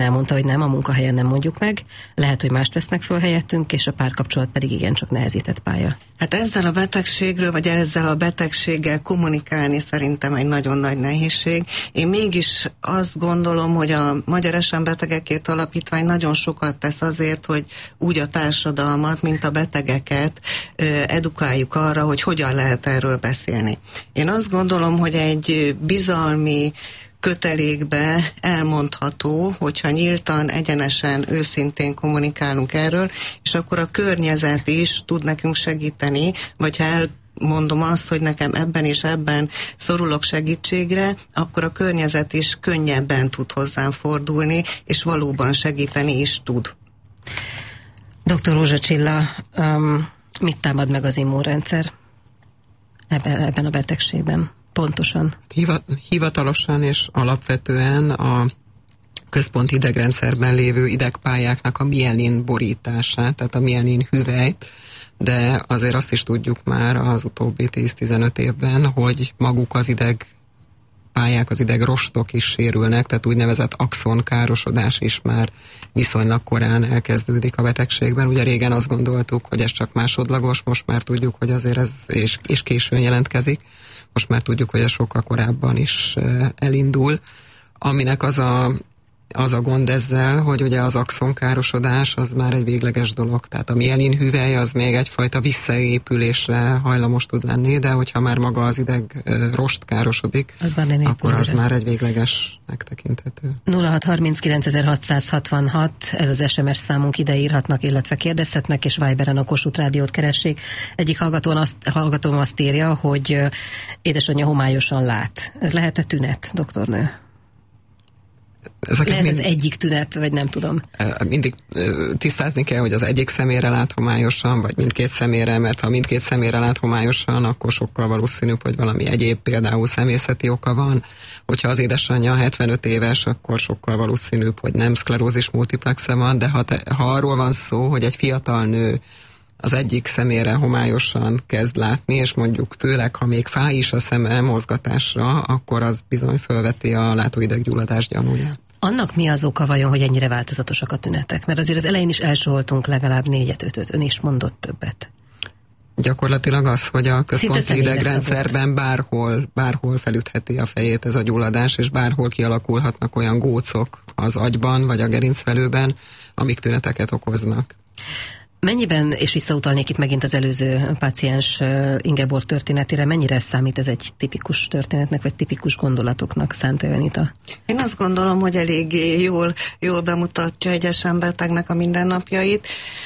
elmondta, hogy nem, a munkahelyen nem mondjuk meg, lehet, hogy mást vesznek föl helyettünk, és a párkapcsolat pedig igencsak nehezített pálya. Hát ezzel a betegségről, vagy ezzel a betegséggel kommunikálni szerintem egy nagyon nagy nehézség. Én mégis azt gondolom, hogy a Magyar SM Betegekért Alapítvány nagyon sokat tesz azért, hogy úgy a társadalmat, mint a betegeket edukáljuk arra, hogy hogyan lehet erről beszélni. Én azt gondolom, hogy egy bizalmi kötelékbe elmondható, hogyha nyíltan, egyenesen, őszintén kommunikálunk erről, és akkor a környezet is tud nekünk segíteni, vagy ha elmondom azt, hogy nekem ebben és ebben szorulok segítségre, akkor a környezet is könnyebben tud hozzám fordulni, és valóban segíteni is tud. Dr. Rózsa Csilla, mit támad meg az immunrendszer ebben a betegségben? Pontosan. Hivatalosan és alapvetően a központi idegrendszerben lévő idegpályáknak a mielin borítását, tehát a mielin hüvelyt, de azért azt is tudjuk már az utóbbi 10-15 évben, hogy maguk az idegpályák, az idegrostok is sérülnek, tehát úgynevezett axonkárosodás is már viszonylag korán elkezdődik a betegségben. Ugye régen azt gondoltuk, hogy ez csak másodlagos, most már tudjuk, hogy azért ez és későn jelentkezik. Most már tudjuk, hogy ez sokkal korábban is elindul, aminek az a gond ezzel, hogy ugye az axonkárosodás az már egy végleges dolog. Tehát a mielin hüvely az még egyfajta visszaépülésre hajlamos tud lenni, de hogyha már maga az ideg rost károsodik, akkor az már egy véglegesnek tekinthető. 0639.666, ez az SMS számunk, ide írhatnak, illetve kérdezhetnek, és Viberen a Kossuth Rádiót keressék. Egyik hallgatóm azt írja, hogy édesanyja homályosan lát. Ez lehet-e tünet, doktornő? Lehet ez egyik tünet, vagy nem tudom. Mindig tisztázni kell, hogy az egyik szemére lát homályosan, vagy mindkét szemére, mert ha mindkét szemére lát homályosan, akkor sokkal valószínűbb, hogy valami egyéb, például szemészeti oka van. Hogyha az édesanyja 75 éves, akkor sokkal valószínűbb, hogy nem szklerózis multiplexe van, de ha arról van szó, hogy egy fiatal nő az egyik szemére homályosan kezd látni, és mondjuk főleg, ha még fáj is a szeme mozgatásra, akkor az bizony fölveti a látóideggyulladás gyanúját. Annak mi az oka vajon, hogy ennyire változatosak a tünetek? Mert azért az elején is elsoroltunk legalább 4-5-öt, ön is mondott többet. Gyakorlatilag az, hogy a központi idegrendszerben bárhol felütheti a fejét ez a gyulladás, és bárhol kialakulhatnak olyan gócok az agyban, vagy a gerincvelőben, amik tüneteket okoznak. Mennyiben, és visszautalnék itt megint az előző páciens Ingeborg történetére, mennyire számít ez egy tipikus történetnek, vagy tipikus gondolatoknak, Szántai Anita? Én azt gondolom, hogy eléggé jól bemutatja egy SM betegnek a mindennapjait.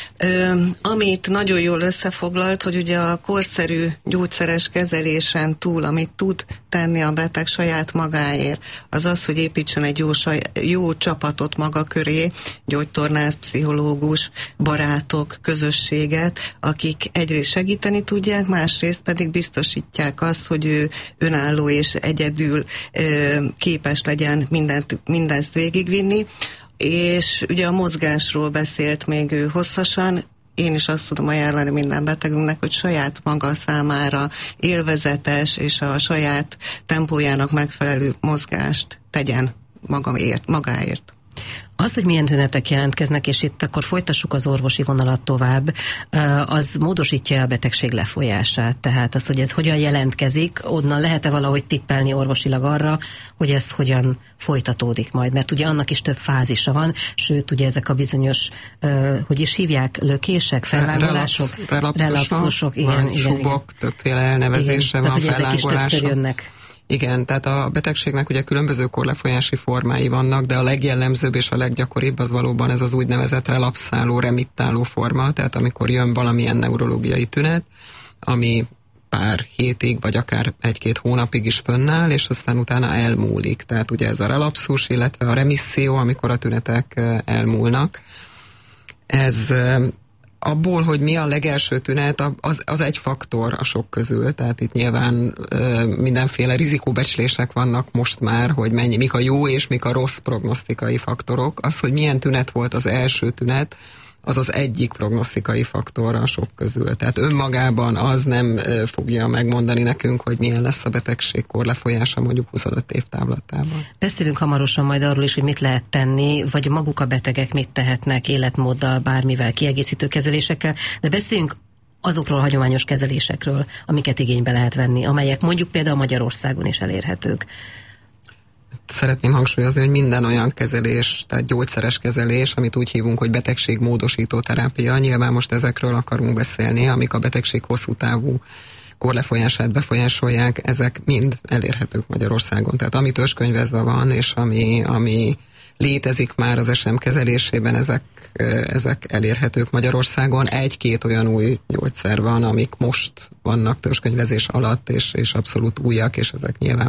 Amit nagyon jól összefoglalt, hogy ugye a korszerű gyógyszeres kezelésen túl, amit tud tenni a beteg saját magáért, az az, hogy építsen egy jó csapatot maga köré, gyógytornász, pszichológus, barátok, közösséget, akik egyrészt segíteni tudják, másrészt pedig biztosítják azt, hogy ő önálló és egyedül képes legyen mindezt végigvinni. És ugye a mozgásról beszélt még ő hosszasan. Én is azt tudom ajánlani minden betegünknek, hogy saját maga számára élvezetes és a saját tempójának megfelelő mozgást tegyen magáért. Az, hogy milyen tünetek jelentkeznek, és itt akkor folytassuk az orvosi vonalat tovább, az módosítja a betegség lefolyását. Tehát az, hogy ez hogyan jelentkezik, onnan lehet-e valahogy tippelni orvosilag arra, hogy ez hogyan folytatódik majd? Mert ugye annak is több fázisa van, sőt, ugye ezek a bizonyos, hogy is hívják, lökések, fellángolások, relapszusok, igen, subok, többféle elnevezése van, tehát, hogy ezek is többször jönnek. Igen, tehát a betegségnek ugye különböző korlefolyási formái vannak, de a legjellemzőbb és a leggyakoribb az valóban ez az úgynevezett relapszáló, remittáló forma, tehát amikor jön valamilyen neurológiai tünet, ami pár hétig, vagy akár 1-2 hónapig is fönnáll, és aztán utána elmúlik. Tehát ugye ez a relapszus, illetve a remisszió, amikor a tünetek elmúlnak. Ez abból, hogy mi a legelső tünet, az egy faktor a sok közül, tehát itt nyilván mindenféle rizikóbecslések vannak most már, hogy mik a jó és mik a rossz prognosztikai faktorok. Az, hogy milyen tünet volt az első tünet, az az egyik prognosztikai faktor a sok közül. Tehát önmagában az nem fogja megmondani nekünk, hogy milyen lesz a betegség korlefolyása mondjuk 25 év távlatában. Beszélünk hamarosan majd arról is, hogy mit lehet tenni, vagy maguk a betegek mit tehetnek életmóddal, bármivel, kiegészítő kezelésekkel, de beszéljünk azokról a hagyományos kezelésekről, amiket igénybe lehet venni, amelyek mondjuk például Magyarországon is elérhetők. Szeretném hangsúlyozni, hogy minden olyan kezelés, tehát gyógyszeres kezelés, amit úgy hívunk, hogy betegségmódosító terápia, nyilván most ezekről akarunk beszélni, amik a betegség hosszú távú korlefolyását befolyásolják, ezek mind elérhetők Magyarországon. Tehát ami törzskönyvezve van, és ami létezik már az SM kezelésében, ezek elérhetők Magyarországon. Egy-két olyan új gyógyszer van, amik most vannak törzskönyvezés alatt, és abszolút újak, és ezek nyilván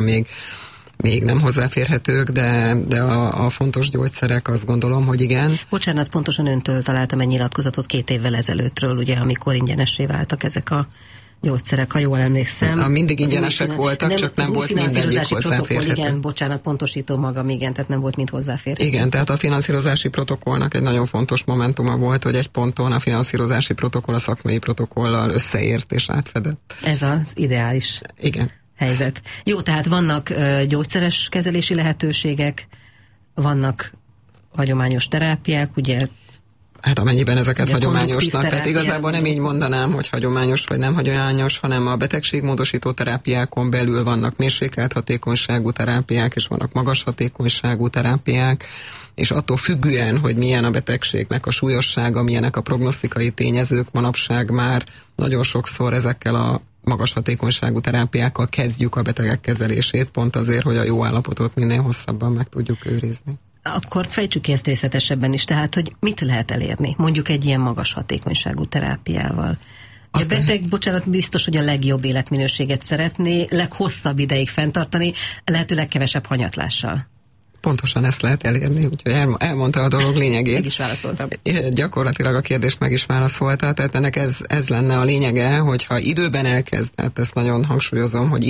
még nem hozzáférhetők, de a fontos gyógyszerek, azt gondolom, hogy igen. Bocsánat, pontosan öntől találtam egy nyilatkozatot 2 évvel ezelőttről, ugye, amikor ingyenessé váltak ezek a gyógyszerek, ha jól emlékszem. Mindig ingyenesek voltak, csak nem volt mindegyik hozzáférhető. Igen, bocsánat, pontosítom magam, igen, tehát nem volt mind hozzáférhető. Igen, tehát a finanszírozási protokollnak egy nagyon fontos momentuma volt, hogy egy ponton a finanszírozási protokoll a szakmai protokollal összeért és átfedett. Ez az ideális. Igen. Helyzet. Jó, tehát vannak gyógyszeres kezelési lehetőségek, vannak hagyományos terápiák, ugye? Hát amennyiben ezeket hagyományosnak, tehát igazából nem így mondanám, hogy hagyományos vagy nem hagyományos, hanem a betegségmódosító terápiákon belül vannak mérsékelt hatékonyságú terápiák, és vannak magas hatékonyságú terápiák, és attól függően, hogy milyen a betegségnek a súlyossága, milyenek a prognosztikai tényezők, manapság már nagyon sokszor ezekkel a magas hatékonyságú terápiákkal kezdjük a betegek kezelését, pont azért, hogy a jó állapotot minél hosszabban meg tudjuk őrizni. Akkor fejtsük ki ezt részletesebben is, tehát, hogy mit lehet elérni, mondjuk egy ilyen magas hatékonyságú terápiával. A beteg, bocsánat, biztos, hogy a legjobb életminőséget szeretné, leghosszabb ideig fenntartani, lehetőleg kevesebb hanyatlással. Pontosan ezt lehet elérni, úgyhogy elmondta a dolog lényegét. Meg is válaszoltam. Gyakorlatilag a kérdést meg is válaszolta, tehát ennek ez lenne a lényege, hogyha időben elkezdett, ezt nagyon hangsúlyozom, hogy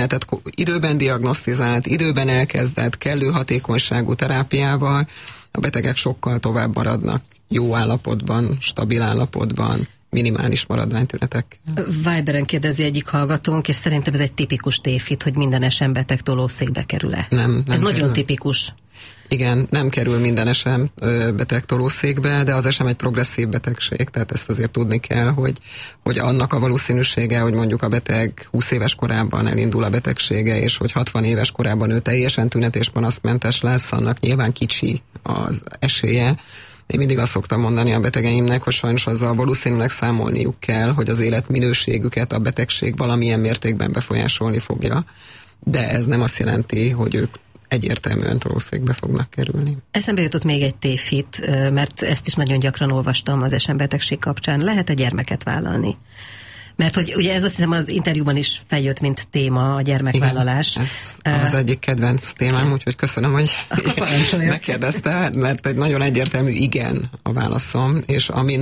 időben diagnosztizált, időben elkezdett, kellő hatékonyságú terápiával, a betegek sokkal tovább maradnak jó állapotban, stabil állapotban, minimális maradványtünetek. Viberen kérdezi egyik hallgatónk, és szerintem ez egy tipikus tévhit, hogy minden SM beteg tolószékbe kerül-e. Nem ez kerül. Nagyon tipikus. Igen, nem kerül minden SM beteg tolószékbe, de az SM egy progresszív betegség, tehát ezt azért tudni kell, hogy annak a valószínűsége, hogy mondjuk a beteg 20 éves korában elindul a betegsége, és hogy 60 éves korában ő teljesen tünet- és panaszmentes lesz, annak nyilván kicsi az esélye. Én mindig azt szoktam mondani a betegeimnek, hogy sajnos azzal valószínűleg számolniuk kell, hogy az életminőségüket a betegség valamilyen mértékben befolyásolni fogja, de ez nem azt jelenti, hogy ők egyértelműen tolószékbe fognak kerülni. Eszembe jutott még egy tévhit, mert ezt is nagyon gyakran olvastam az SM betegség kapcsán. Lehet-e gyermeket vállalni? Mert hogy ugye ez azt hiszem az interjúban is feljött, mint téma a gyermekvállalás. Igen, ez az egyik kedvenc témám, úgyhogy köszönöm, hogy megkérdezte, mert egy nagyon egyértelmű igen a válaszom, és ami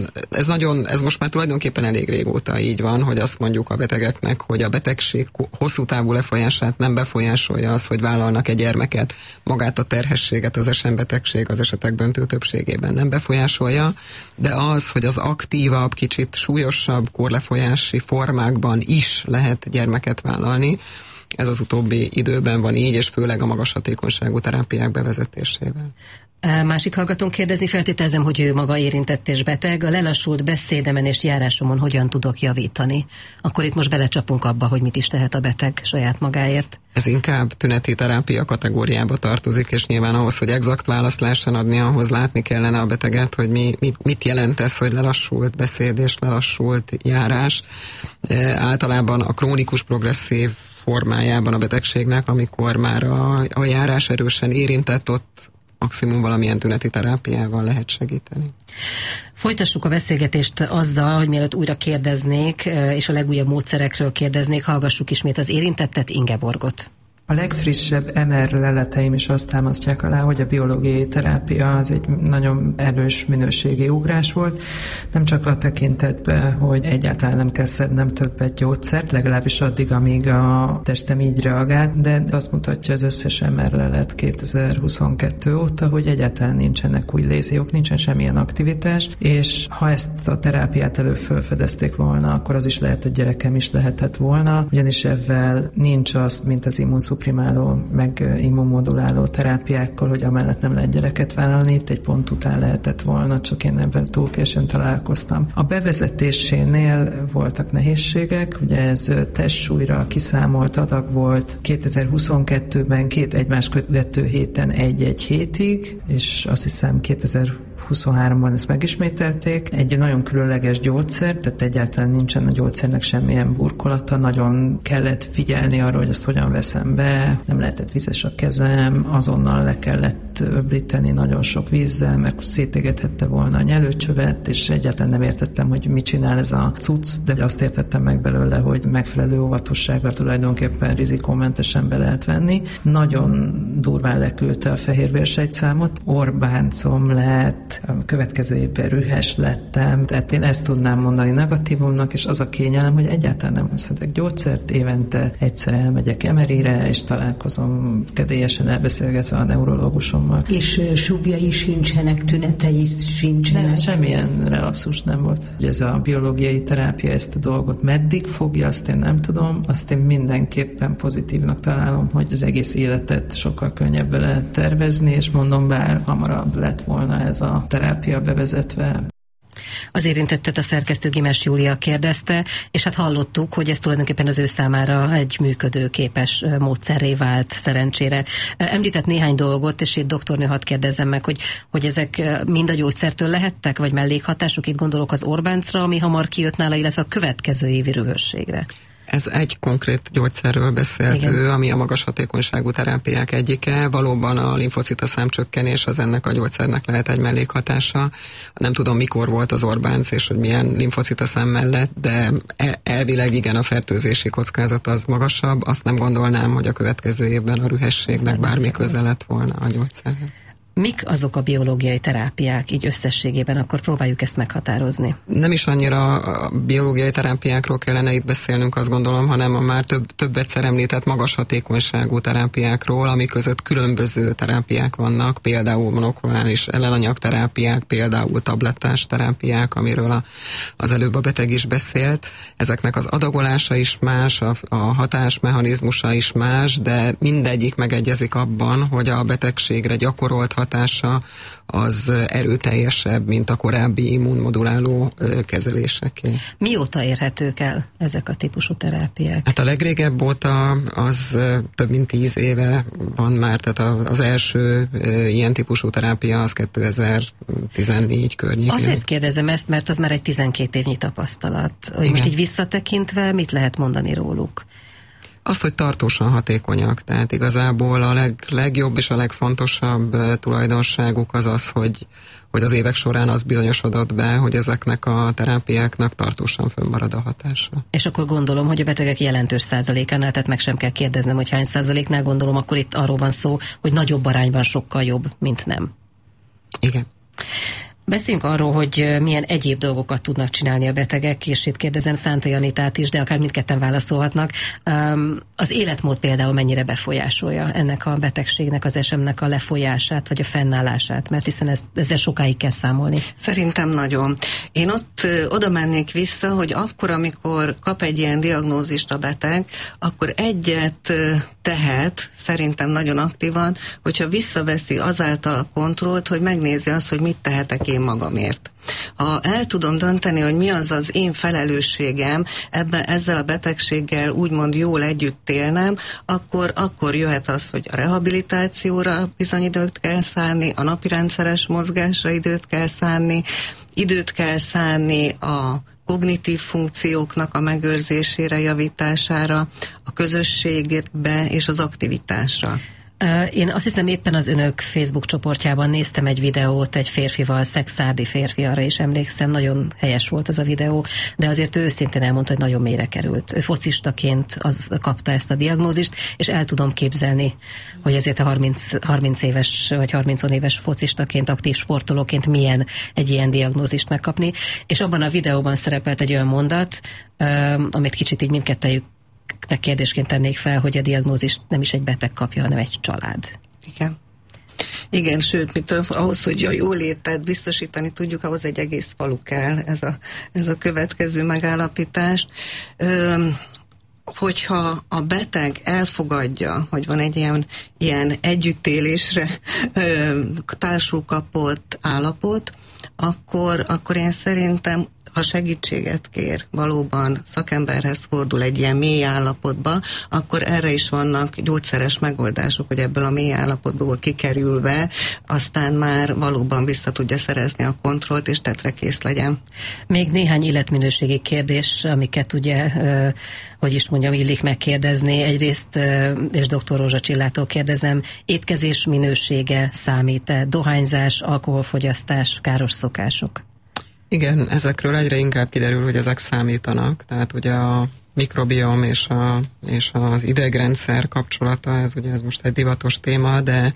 ez most már tulajdonképpen elég régóta így van, hogy azt mondjuk a betegeknek, hogy a betegség hosszú távú lefolyását nem befolyásolja az, hogy vállalnak egy gyermeket, magát a terhességet az SM betegség az esetek döntő többségében nem befolyásolja, de az, hogy az aktívabb, kicsit súlyosabb korlefolyási formákban is lehet gyermeket vállalni. Ez az utóbbi időben van így, és főleg a magas hatékonyságú terápiák bevezetésével. Másik hallgatón kérdezi, feltételezem, hogy ő maga érintett és beteg. A lelassult beszédemen és járásomon hogyan tudok javítani? Akkor itt most belecsapunk abba, hogy mit is tehet a beteg saját magáért. Ez inkább tüneti terápia kategóriába tartozik, és nyilván ahhoz, hogy exakt választ lehessen adni, ahhoz látni kellene a beteget, hogy mit jelent ez, hogy lelassult beszéd és lelassult járás. Általában a krónikus progresszív formájában a betegségnek, amikor már a járás erősen érintett, ott maximum valamilyen tüneti terápiával lehet segíteni. Folytassuk a beszélgetést azzal, hogy mielőtt újra kérdeznék, és a legújabb módszerekről kérdeznék, hallgassuk ismét az érintettet, Ingeborgot. A legfrissebb MR leleteim is azt támasztják alá, hogy a biológiai terápia az egy nagyon erős minőségi ugrás volt, nem csak a tekintetben, hogy egyáltalán nem kell szednem többet gyógyszert, legalábbis addig, amíg a testem így reagált, de azt mutatja az összes MR lelet 2022 óta, hogy egyáltalán nincsenek új léziók, nincsen semmilyen aktivitás, és ha ezt a terápiát előbb felfedezték volna, akkor az is lehet, hogy gyerekem is lehetett volna, ugyanis ebben nincs az, mint az immunszuprimáló, meg immunmoduláló terápiákkal, hogy amellett nem lehet gyereket vállalni, itt egy pont után lehetett volna, csak én ebben túl későn találkoztam. A bevezetésénél voltak nehézségek, ugye ez testsúlyra kiszámolt adag volt 2022-ben 2 egymás követő héten 1-1 hétig, és azt hiszem 2023-ban ezt megismételték. Egy nagyon különleges gyógyszer, tehát egyáltalán nincsen a gyógyszernek semmilyen burkolata, nagyon kellett figyelni arra, hogy azt hogyan veszem be, nem lehetett vizes a kezem, azonnal le kellett öblíteni nagyon sok vízzel, mert szétégethette volna a nyelőcsövet, és egyáltalán nem értettem, hogy mit csinál ez a cucc, de azt értettem meg belőle, hogy megfelelő óvatossággal tulajdonképpen rizikómentesen be lehet venni. Nagyon durván leküldte a fehérvérsejtszámot, orbáncom lett, a következő évben rühes lettem, tehát én ezt tudnám mondani negatívumnak, és az a kényelem, hogy egyáltalán nem szedek gyógyszert, évente egyszer elmegyek MRI-re, és találkozom kedélyesen elbeszélgetve a neurológusommal. És súbjai sincsenek, tünetei sincsenek? Nem, semmilyen relapszus nem volt. Ugye ez a biológiai terápia ezt a dolgot meddig fogja, azt én nem tudom, azt én mindenképpen pozitívnak találom, hogy az egész életet sokkal könnyebben lehet tervezni, és mondom, bár hamarabb lett volna ez a terápia bevezetve. Az érintettet a szerkesztő Gimes Júlia kérdezte, és hát hallottuk, hogy ez tulajdonképpen az ő számára egy működőképes módszerré vált szerencsére. Említett néhány dolgot, és itt doktornő, hadd kérdezzem meg, hogy ezek mind a gyógyszertől lehettek, vagy mellékhatások? Itt gondolok az Orbáncra, ami hamar kijött nála, illetve a következő évi rühösségre. Ez egy konkrét gyógyszerről beszélt ő, ami a magas hatékonyságú terápiák egyike. Valóban a limfocitaszám csökkenés az ennek a gyógyszernek lehet egy mellékhatása. Nem tudom, mikor volt az Orbánc, és hogy milyen limfocitaszám mellett, de elvileg igen, a fertőzési kockázat az magasabb. Azt nem gondolnám, hogy a következő évben a rühességnek bármi köze lett volna a gyógyszerhez. Mik azok a biológiai terápiák így összességében? Akkor próbáljuk ezt meghatározni. Nem is annyira a biológiai terápiákról kellene itt beszélnünk, azt gondolom, hanem a már több egyszer említett magas hatékonyságú terápiákról, ami között különböző terápiák vannak, például monoklonális ellenanyagterápiák, például tablettás terápiák, amiről az előbb a beteg is beszélt. Ezeknek az adagolása is más, a hatásmechanizmusa is más, de mindegyik megegyezik abban, hogy a betegségre gyakorolt hatása az erőteljesebb, mint a korábbi immunmoduláló kezeléseké. Mióta érhetők el ezek a típusú terápiák? Hát a legrégebb óta az több mint 10 éve van már, tehát az első ilyen típusú terápia az 2014 környékén. Azért kérdezem ezt, mert az már egy 12 évnyi tapasztalat. Hogy most így visszatekintve mit lehet mondani róluk? Azt, hogy tartósan hatékonyak, tehát igazából a legjobb és a legfontosabb tulajdonságuk az az, hogy az évek során az bizonyosodott be, hogy ezeknek a terápiáknak tartósan fönnmarad a hatása. És akkor gondolom, hogy a betegek jelentős százalékánál, tehát meg sem kell kérdeznem, hogy hány százaléknál, gondolom, akkor itt arról van szó, hogy nagyobb arányban sokkal jobb, mint nem. Igen. Beszéljünk arról, hogy milyen egyéb dolgokat tudnak csinálni a betegek, és itt kérdezem Szántai Anitát is, de akár mindketten válaszolhatnak. Az életmód például mennyire befolyásolja ennek a betegségnek, az SM-nek a lefolyását, vagy a fennállását, mert hiszen ezzel sokáig kell számolni. Szerintem nagyon. Én oda mennék vissza, hogy akkor, amikor kap egy ilyen diagnózist a beteg, akkor egyet tehet, szerintem nagyon aktívan, hogyha visszaveszi azáltal a kontrollt, hogy megnézi azt, hogy mit tehetek én magamért. Ha el tudom dönteni, hogy mi az az én felelősségem ezzel a betegséggel úgymond jól együtt élnem, akkor jöhet az, hogy a rehabilitációra bizony időt kell szánni, a napi rendszeres mozgásra időt kell szánni a kognitív funkcióknak a megőrzésére, javítására, a közösségbe és az aktivitásra. Én azt hiszem éppen az önök Facebook csoportjában néztem egy videót egy férfival, szexárdi férfi, arra is emlékszem, nagyon helyes volt ez a videó, de azért ő őszintén elmondta, hogy nagyon mélyre került. Ő focistaként kapta ezt a diagnózist, és el tudom képzelni, hogy ezért a 30 éves vagy 30 éves focistaként, aktív sportolóként milyen egy ilyen diagnózist megkapni. És abban a videóban szerepelt egy olyan mondat, amit kicsit így mindkettejüknek kérdésként tennék fel, hogy a diagnózist nem is egy beteg kapja, hanem egy család. Igen, sőt, ahhoz, hogy a jólétet biztosítani tudjuk, ahhoz egy egész falu kell, ez a következő megállapítás. Hogyha a beteg elfogadja, hogy van egy ilyen együttélésre társul kapott állapot, akkor én szerintem, ha segítséget kér, valóban szakemberhez fordul egy ilyen mély állapotba, akkor erre is vannak gyógyszeres megoldások, hogy ebből a mély állapotból kikerülve aztán már valóban vissza tudja szerezni a kontrollt, és tetrekész legyen. Még néhány életminőségi kérdés, amiket ugye, hogy is mondjam, illik megkérdezni. Egyrészt, és dr. Rózsa Csillától kérdezem, étkezés minősége számít-e? Dohányzás, alkoholfogyasztás, káros szokások? Igen, ezekről egyre inkább kiderül, hogy ezek számítanak. Tehát ugye a mikrobiom és az idegrendszer kapcsolata, ez most egy divatos téma, de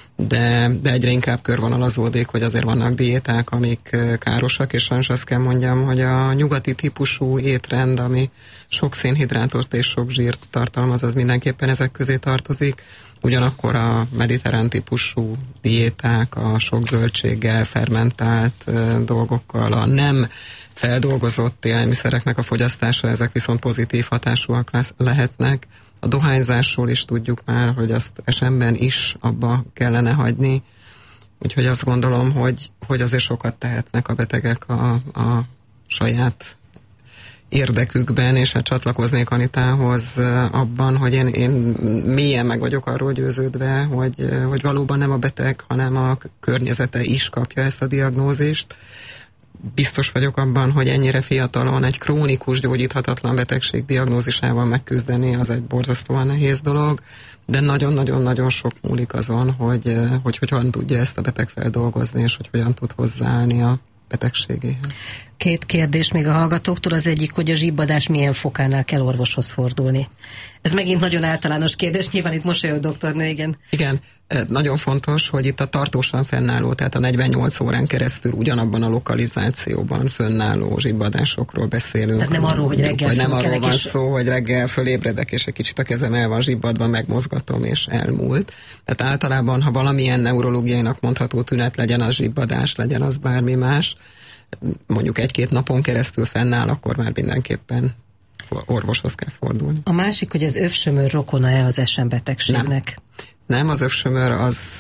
egyre inkább körvonalazódik, hogy azért vannak diéták, amik károsak, és sajnos azt kell mondjam, hogy a nyugati típusú étrend, ami sok szénhidrátot és sok zsírt tartalmaz, az mindenképpen ezek közé tartozik. Ugyanakkor a mediterrán típusú diéták, a sok zöldséggel, fermentált dolgokkal, a nem feldolgozott élelmiszereknek a fogyasztása, ezek viszont pozitív hatásúak lehetnek. A dohányzásról is tudjuk már, hogy azt esemben is abba kellene hagyni. Úgyhogy azt gondolom, hogy azért sokat tehetnek a betegek a saját érdekükben, és hát csatlakoznék Anitához abban, hogy én mélyen meg vagyok arról győződve, hogy valóban nem a beteg, hanem a környezete is kapja ezt a diagnózist. Biztos vagyok abban, hogy ennyire fiatalon egy krónikus, gyógyíthatatlan betegség diagnózisával megküzdeni, az egy borzasztóan nehéz dolog, de nagyon-nagyon-nagyon sok múlik azon, hogy hogyan tudja ezt a beteg feldolgozni, és hogy hogyan tud hozzáállni a betegségéhez. 2 kérdés még a hallgatóktól. Az egyik, hogy a zsibbadás milyen fokánál kell orvoshoz fordulni. Ez megint nagyon általános kérdés, nyilván itt mosolyog doktornő, igen. Igen, nagyon fontos, hogy itt a tartósan fennálló, tehát a 48 órán keresztül ugyanabban a lokalizációban fönnálló zsibbadásokról beszélünk. Tehát nem arról, hogy reggel nem arról van szó, hogy reggel fölébredek, és egy kicsit a kezem el van zsibbadva, megmozgatom, és elmúlt. Tehát általában, ha valamilyen neurológiainak mondható tünet, legyen az zsibbadás, legyen az bármi más, mondjuk 1-2 napon keresztül fennáll, akkor már mindenképpen orvoshoz kell fordulni. A másik, hogy az övsömör rokona-e az SM betegségnek? Nem, az övsömör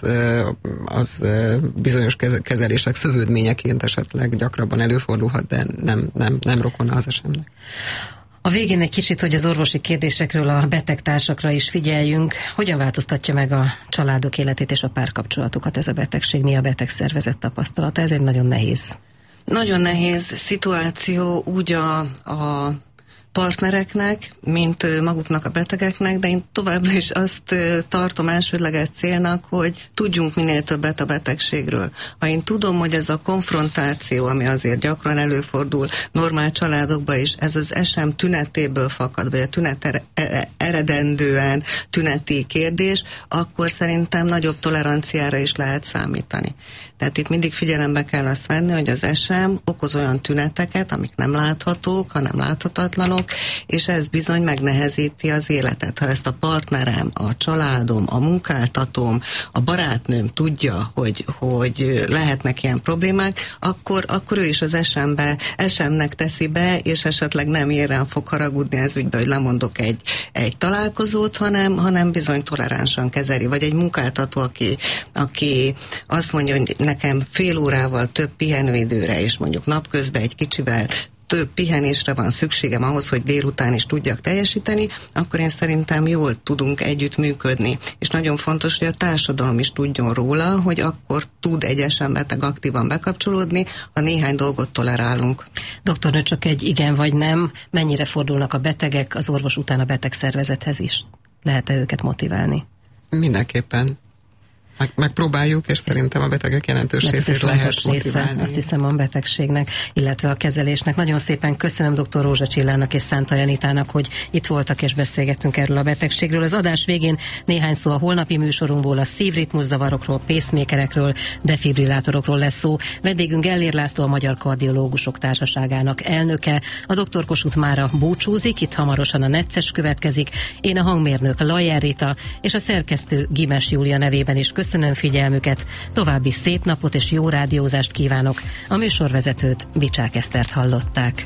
az bizonyos kezelések szövődményeként esetleg gyakrabban előfordulhat, de nem rokona az SM-nek. A végén egy kicsit, hogy az orvosi kérdésekről a betegtársakra is figyeljünk. Hogyan változtatja meg a családok életét és a párkapcsolatokat ez a betegség? Mi a betegszervezet tapasztalata? Ez egy nagyon nehéz. Nagyon nehéz szituáció úgy a partnereknek, mint maguknak a betegeknek, de én továbbra is azt tartom elsődleges célnak, hogy tudjunk minél többet a betegségről. Ha én tudom, hogy ez a konfrontáció, ami azért gyakran előfordul normál családokban is, ez az SM tünetéből fakad, vagy a tünet eredendően tüneti kérdés, akkor szerintem nagyobb toleranciára is lehet számítani. Tehát itt mindig figyelembe kell azt venni, hogy az SM okoz olyan tüneteket, amik nem láthatók, hanem láthatatlanok, és ez bizony megnehezíti az életet. Ha ezt a partnerem, a családom, a munkáltatóm, a barátnőm tudja, hogy lehetnek ilyen problémák, akkor ő is az SM-nek teszi be, és esetleg nem érrem fog haragudni ez ügybe, hogy lemondok egy találkozót, hanem bizony toleránsan kezeli. Vagy egy munkáltató, aki azt mondja, hogy nekem fél órával több pihenőidőre, és mondjuk napközben egy kicsivel több pihenésre van szükségem ahhoz, hogy délután is tudjak teljesíteni, akkor én szerintem jól tudunk együtt működni. És nagyon fontos, hogy a társadalom is tudjon róla, hogy akkor tud egy SM beteg aktívan bekapcsolódni, ha néhány dolgot tolerálunk. Doktornő, csak egy igen vagy nem, mennyire fordulnak a betegek az orvos után a betegszervezethez is? Lehet-e őket motiválni? Mindenképpen. Megpróbáljuk, és szerintem a betegek jelentős részét lehet motiválni. Azt hiszem, a betegségnek, illetve a kezelésnek. Nagyon szépen köszönöm dr. Rózsa Csillának és Szánta Janitának, hogy itt voltak és beszélgettünk erről a betegségről. Az adás végén néhány szó a holnapi műsorunkból, a szívritmuszavarokról, pacemakerekről, defibrillátorokról lesz szó. Vendégünk Gellér László, a Magyar Kardiológusok Társaságának elnöke. A dr. Kossuth mára búcsúzik, itt hamarosan a Necces következik. Én a hangmérnök Lajer Rita, és a szerkesztő Gimes Júlia nevében is köszönöm figyelmüket, további szép napot és jó rádiózást kívánok. A műsorvezetőt, Bicsák Esztert hallották.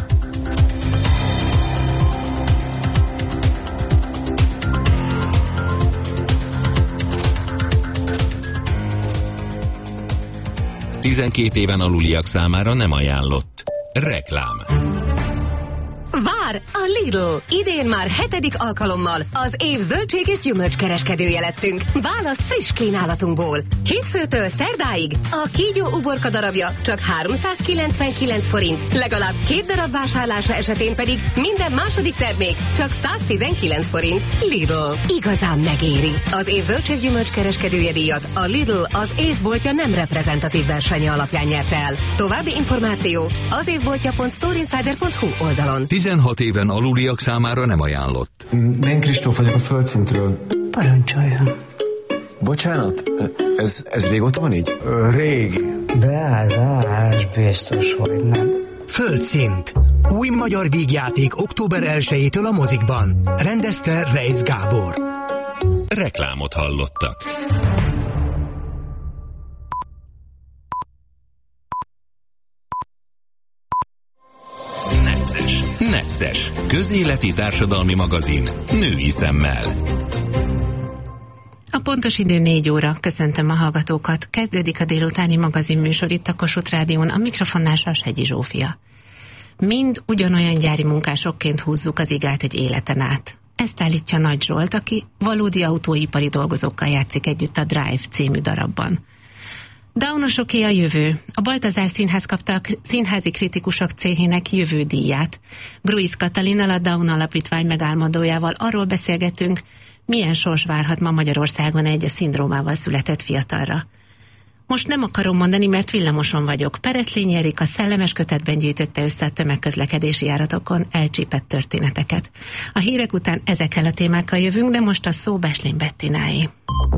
Tizenkét éven aluliak számára nem ajánlott. Reklám. Vár a Lidl! Idén már 7. alkalommal az év zöldség és gyümölcskereskedője lettünk. Válasz friss kínálatunkból. Hétfőtől szerdáig a kígyó uborka darabja csak 399 forint, legalább 2 darab vásárlása esetén pedig minden második termék csak 119 forint. Lidl. Igazán megéri. Az év zöldség gyümölcskereskedője díjat a Lidl az évboltja nem reprezentatív versenye alapján nyerte el. További információ az évboltja.storeinsider.hu oldalon. 16 éven aluliak számára nem ajánlott. Én Kristóf vagyok a Földszintről. Parancsoljon. Bocsánat, ez régóta van így? Régi. Beázás, biztos, hogy nem. Földszint. Új magyar vígjáték október 1-től a mozikban. Rendezte Reisz Gábor. Reklámot hallottak. Necces. Közéleti társadalmi magazin. Női szemmel. A pontos idő 4 óra. Köszöntöm a hallgatókat. Kezdődik a délutáni magazinműsor itt a Kossuth Rádión, a mikrofonnál Hegyi Zsófia. Mind ugyanolyan gyári munkásokként húzzuk az igát egy életen át. Ezt állítja Nagy Zsolt, aki valódi autóipari dolgozókkal játszik együtt a Drive című darabban. Downosoké a jövő. A Baltazár Színház kapta a Színházi Kritikusok Céhének jövődíját. Gruisz Katalinnal, a Down Alapítvány megálmodójával arról beszélgetünk, milyen sors várhat ma Magyarországon egy szindrómával született fiatalra. Most nem akarom mondani, mert villamoson vagyok. Pereszlényi Erika szellemes kötetben gyűjtötte össze a tömegközlekedési járatokon elcsípett történeteket. A hírek után ezekkel a témákkal jövünk, de most a szó Beslén Bettináé.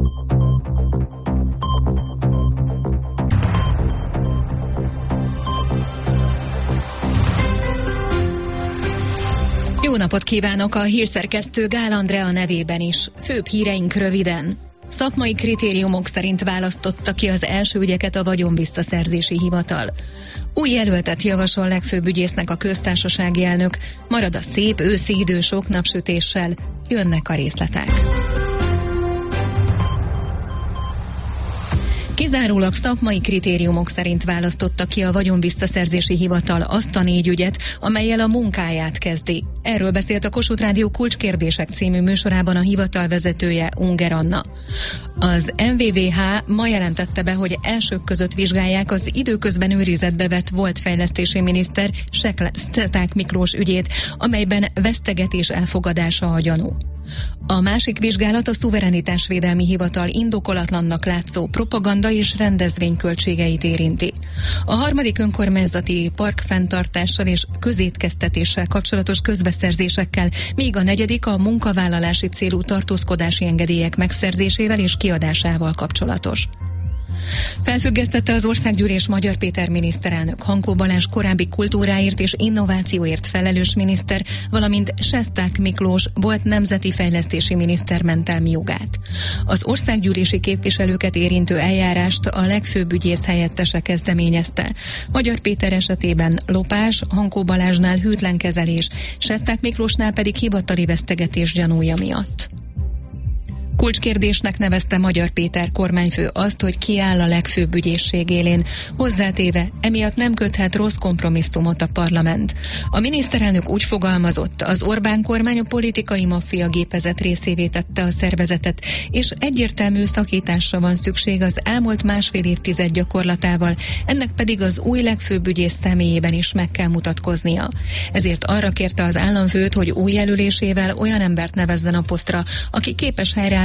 Jó napot kívánok a hírszerkesztő Gál Andrea nevében is. Főbb híreink röviden. Szakmai kritériumok szerint választotta ki az első ügyeket a vagyonvisszaszerzési hivatal. Új jelöltet javasol legfőbb ügyésznek a köztársasági elnök, marad a szép őszi idő sok napsütéssel, jönnek a részletek. Kizárólag szakmai kritériumok szerint választotta ki a vagyonvisszaszerzési hivatal azt a 4 ügyet, amellyel a munkáját kezdi. Erről beszélt a Kossuth Rádió Kulcskérdések című műsorában a hivatal vezetője, Unger Anna. Az MVVH ma jelentette be, hogy elsők között vizsgálják az időközben őrizetbe vett volt fejlesztési miniszter Szeták Miklós ügyét, amelyben vesztegetés elfogadása a gyanú. A másik vizsgálat a Szuverenitásvédelmi Hivatal indokolatlannak látszó propaganda és rendezvényköltségeit érinti. A harmadik önkormányzati parkfenntartással és közétkeztetéssel kapcsolatos közbeszerzésekkel, míg a negyedik a munkavállalási célú tartózkodási engedélyek megszerzésével és kiadásával kapcsolatos. Felfüggesztette az Országgyűlés Magyar Péter miniszterelnök, Hankó Balázs korábbi kultúráért és innovációért felelős miniszter, valamint Sesták Miklós volt nemzeti fejlesztési miniszter mentelmi jogát. Az országgyűlési képviselőket érintő eljárást a legfőbb ügyész helyettese kezdeményezte. Magyar Péter esetében lopás, Hankó Balázsnál hűtlen kezelés, Sesták Miklósnál pedig hivatali vesztegetés gyanúja miatt. Kulcskérdésnek nevezte Magyar Péter kormányfő azt, hogy kiáll a legfőbb ügyészség élén, hozzátéve, emiatt nem köthet rossz kompromisszumot a parlament. A miniszterelnök úgy fogalmazott, az Orbán kormány a politikai maffia gépezet részévé tette a szervezetet, és egyértelmű szakításra van szükség az elmúlt másfél évtized gyakorlatával, ennek pedig az új legfőbb ügyész személyében is meg kell mutatkoznia. Ezért arra kérte az államfőt, hogy új jelölésével olyan embert nevezzen a posztra, aki képes helyreállítani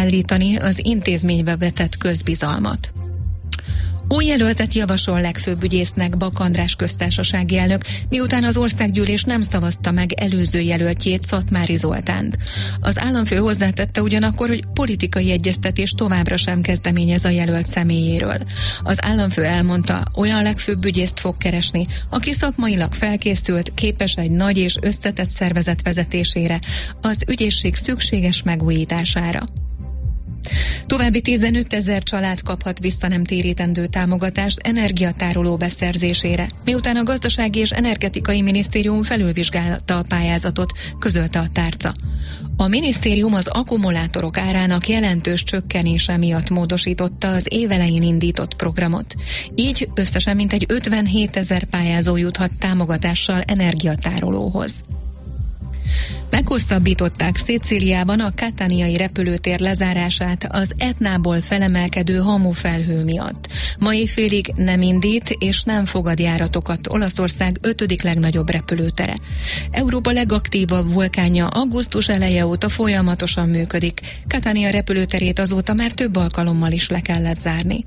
visszaállítani az intézménybe vetett közbizalmat. Új jelöltet javasol legfőbb ügyésznek Bak András köztársasági elnök, miután az országgyűlés nem szavazta meg előző jelöltjét, Szatmári Zoltánt. Az államfő hozzátette ugyanakkor, hogy politikai egyeztetés továbbra sem kezdeményez a jelölt személyéről. Az államfő elmondta, olyan legfőbb ügyészt fog keresni, aki szakmailag felkészült, képes egy nagy és összetett szervezet vezetésére, az ügyészség szükséges megújítására. További 15 000 család kaphat vissza nem térítendő támogatást energiatároló beszerzésére, miután a Gazdasági és Energetikai Minisztérium felülvizsgálta a pályázatot, közölte a tárca. A minisztérium az akkumulátorok árának jelentős csökkenése miatt módosította az évelején indított programot. Így összesen mintegy 57 000 pályázó juthat támogatással energiatárolóhoz. Meghosszabbították Szicíliában a Cataniai repülőtér lezárását az Etnából felemelkedő hamufelhő miatt. Ma éjfélig nem indít és nem fogad járatokat Olaszország 5. legnagyobb repülőtere. Európa legaktívabb vulkánja augusztus eleje óta folyamatosan működik. Catania repülőterét azóta már több alkalommal is le kellett zárni.